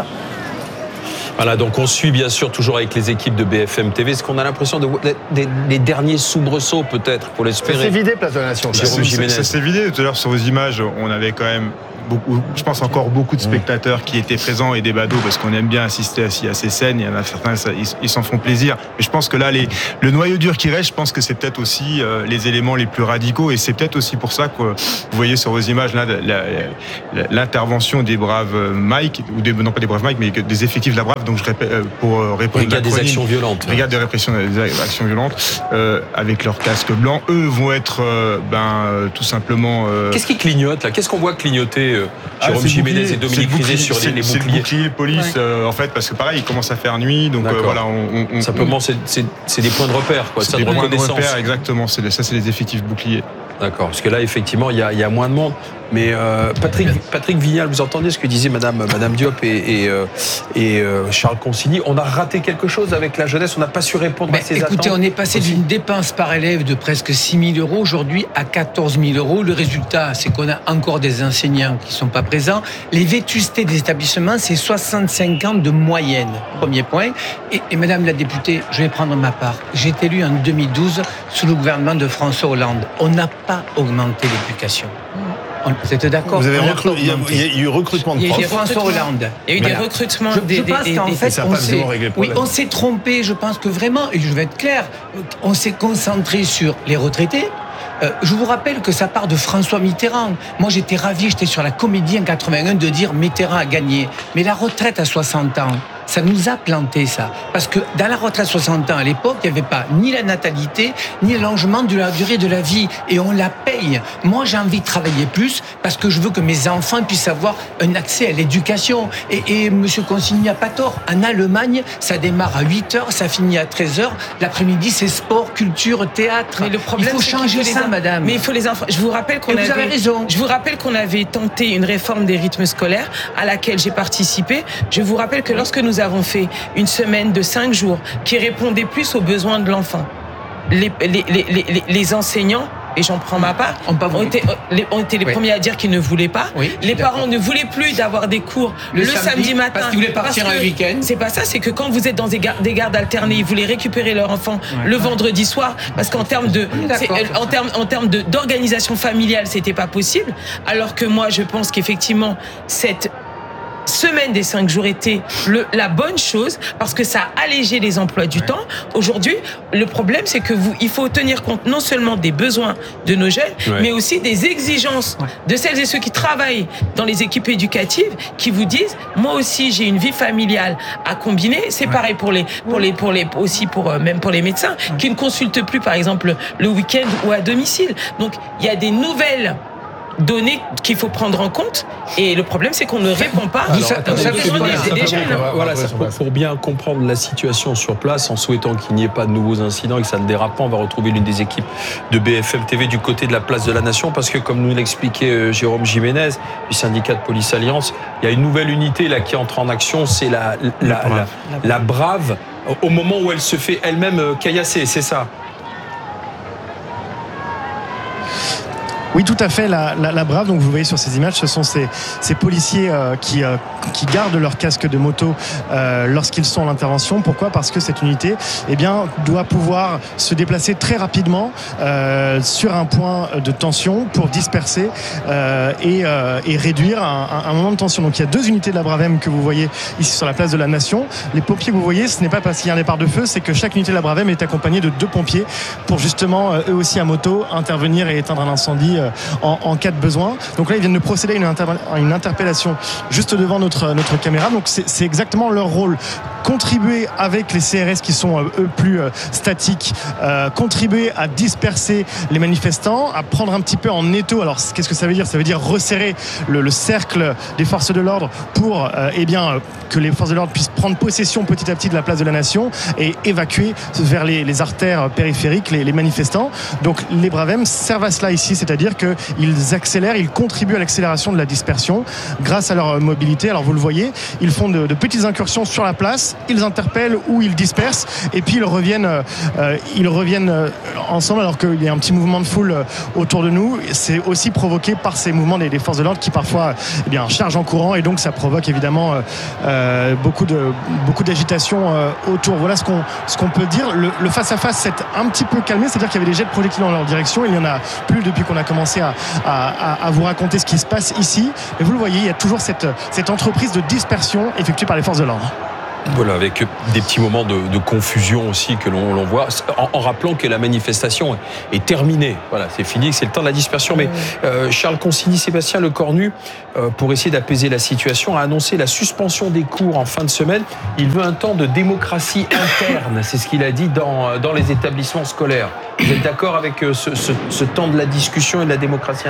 F: Voilà, donc on suit bien sûr toujours avec les équipes de B F M T V. Est-ce qu'on a l'impression de des, des derniers soubresauts peut-être pour l'espérer?
A: Ça s'est vidé, place de la Nation.
H: Ça, ça, ça s'est vidé. Tout à l'heure sur vos images, on avait quand même beaucoup, je pense encore beaucoup de spectateurs qui étaient présents et des badauds parce qu'on aime bien assister à, à ces scènes. Il y en a certains, ça, ils, ils s'en font plaisir. Mais je pense que là, les, le noyau dur qui reste, je pense que c'est peut-être aussi euh, les éléments les plus radicaux et c'est peut-être aussi pour ça que vous voyez sur vos images là la, la, l'intervention des braves Mike ou des non pas des braves Mike mais des effectifs de la Brave. Donc je répète pour répondre.
F: Brigade des actions violentes.
H: Brigade des répressions des actions violentes euh, avec leur casque blanc. Eux vont être euh, ben euh, tout simplement. Euh...
F: Qu'est-ce qui clignote là? Qu'est-ce qu'on voit clignoter? Jérôme ah, Jiménez et Dominique Rizet sur les, les boucliers.
H: C'est le bouclier police, ouais. euh, en fait, parce que pareil, il commence à faire nuit, donc euh, voilà. On, on,
F: Simplement, c'est, c'est, c'est des points de repère, quoi.
H: C'est
F: des
H: de points de
F: repère,
H: exactement. C'est, ça, c'est les effectifs boucliers.
F: D'accord, parce que là, effectivement, il y a, il y a moins de monde. Mais euh, Patrick, Patrick Vignal, vous entendez ce que disait Madame, Madame Diop et, et, euh, et euh, Charles Consigny. On a raté quelque chose avec la jeunesse, on n'a pas su répondre
L: Mais
F: à ces
L: écoutez,
F: attentes.
L: Écoutez, on est passé aussi d'une dépense par élève de presque six mille euros aujourd'hui à quatorze mille euros. Le résultat, c'est qu'on a encore des enseignants qui ne sont pas présents. Les vétustés des établissements, c'est soixante-cinq ans de moyenne. Premier point. Et, et Madame la députée, je vais prendre ma part. J'ai été élu en deux mille douze sous le gouvernement de François Hollande. On n'a pas augmenté l'éducation. Vous êtes d'accord?
A: Vous avez recru... il, y a, il y a eu recrutement de profs.
L: Il y a eu François Hollande.
M: Il y a eu des recrutements.
L: Je,
M: des,
L: je pense
M: des,
L: qu'en
M: des,
L: fait,
A: ça
L: on
A: pas
L: s'est, oui, on s'est trompé. Je pense que vraiment, et je vais être clair, on s'est concentré sur les retraités. Euh, je vous rappelle que ça part de François Mitterrand. Moi, j'étais ravi, j'étais sur la Comédie en quatre-vingt-un de dire Mitterrand a gagné. Mais la retraite à soixante ans, ça nous a planté, ça. Parce que dans la retraite à soixante ans, à l'époque, il n'y avait pas ni la natalité, ni l'allongement de la durée de la vie. Et on la paye. Moi, j'ai envie de travailler plus parce que je veux que mes enfants puissent avoir un accès à l'éducation. Et, et M. Consigny n'a pas tort. En Allemagne, ça démarre à huit heures, ça finit à treize heures. L'après-midi, c'est sport, culture, théâtre.
M: Mais le problème,
L: il faut changer ça,
M: les...
L: madame.
M: Mais il faut les enfants. Je vous rappelle qu'on
L: et
M: avait...
L: vous avez raison.
M: Je vous rappelle qu'on avait tenté une réforme des rythmes scolaires à laquelle j'ai participé. Je vous rappelle que lorsque nous avons fait une semaine de cinq jours qui répondait plus aux besoins de l'enfant, les, les, les, les, les enseignants, et j'en prends ma part, ont, ont été, ont été les oui. premiers à dire qu'ils ne voulaient pas. Oui, les parents ne voulaient plus d'avoir des cours le, le samedi, samedi matin.
L: Parce qu'ils voulaient partir un week-end.
M: C'est pas ça, c'est que quand vous êtes dans des gardes, des gardes alternés, ils voulaient récupérer leur enfant ouais. le vendredi soir, parce qu'en termes de, en termes, en termes de, d'organisation familiale, c'était pas possible. Alors que moi, je pense qu'effectivement, cette semaine des cinq jours était le, la bonne chose parce que ça a allégé les emplois du ouais. temps. Aujourd'hui, le problème, c'est que vous, il faut tenir compte non seulement des besoins de nos jeunes, ouais. mais aussi des exigences ouais. de celles et ceux qui travaillent dans les équipes éducatives, qui vous disent, moi aussi, j'ai une vie familiale à combiner. C'est ouais. pareil pour les, pour les, pour les, aussi pour euh, même pour les médecins ouais. qui ne consultent plus, par exemple, le week-end ou à domicile. Donc, il y a des nouvelles données qu'il faut prendre en compte et le problème c'est qu'on ne répond pas
F: Alors, attendez, aux besoins des, des jeunes. Voilà, pour, pour bien comprendre la situation sur place, en souhaitant qu'il n'y ait pas de nouveaux incidents et que ça ne dérape pas, on va retrouver l'une des équipes de B F M T V du côté de la place de la Nation parce que comme nous l'expliquait Jérôme Jiménez du syndicat de Police Alliance, il y a une nouvelle unité là qui entre en action, c'est la, la, la, la, la Brave au moment où elle se fait elle-même caillasser, c'est ça?
J: Oui, tout à fait. La, la, la Brave, donc vous voyez sur ces images, ce sont ces, ces policiers euh, qui euh, qui gardent leur casque de moto euh, lorsqu'ils sont en intervention. Pourquoi ? Parce que cette unité eh bien, doit pouvoir se déplacer très rapidement euh, sur un point de tension pour disperser euh, et, euh, et réduire un, un, un moment de tension. Donc il y a deux unités de la Bravem que vous voyez ici sur la place de la Nation. Les pompiers que vous voyez, ce n'est pas parce qu'il y a un départ de feu, c'est que chaque unité de la Bravem est accompagnée de deux pompiers pour justement, euh, eux aussi à moto, intervenir et éteindre un incendie euh, en, en cas de besoin. Donc là, ils viennent de procéder à une, inter- à une interpellation juste devant notre, notre caméra. Donc c'est, c'est exactement leur rôle. Contribuer avec les C R S qui sont euh, eux plus euh, statiques, euh, contribuer à disperser les manifestants, à prendre un petit peu en étau. Alors qu'est-ce que ça veut dire ? Ça veut dire resserrer le, le cercle des forces de l'ordre pour euh, eh bien, euh, que les forces de l'ordre puissent prendre possession petit à petit de la place de la Nation et évacuer vers les, les artères périphériques les, les manifestants. Donc les Bravem servent à cela ici, c'est-à-dire qu'ils accélèrent, ils contribuent à l'accélération de la dispersion grâce à leur mobilité. Alors vous le voyez, ils font de, de petites incursions sur la place, ils interpellent ou ils dispersent et puis ils reviennent, euh, ils reviennent ensemble alors qu'il y a un petit mouvement de foule autour de nous. C'est aussi provoqué par ces mouvements des, des forces de l'ordre qui parfois eh bien, chargent en courant et donc ça provoque évidemment euh, beaucoup, de, beaucoup d'agitation euh, autour. Voilà ce qu'on, ce qu'on peut dire. Le, le face-à-face s'est un petit peu calmé, c'est-à-dire qu'il y avait des jets de projectiles dans leur direction. Il n'y en a plus depuis qu'on a commencé à, à, à vous raconter ce qui se passe ici. Mais vous le voyez, il y a toujours cette, cette entreprise de dispersion effectuée par les forces de l'ordre.
F: Voilà, avec des petits moments de, de confusion aussi que l'on, l'on voit, en, en rappelant que la manifestation est terminée. Voilà, c'est fini, c'est le temps de la dispersion. Mais euh, Charles Consigny, Sébastien Lecornu, euh, pour essayer d'apaiser la situation, a annoncé la suspension des cours en fin de semaine. Il veut un temps de démocratie interne, c'est ce qu'il a dit dans, dans les établissements scolaires. Vous êtes d'accord avec ce, ce, ce temps de la discussion et de la démocratie interne ?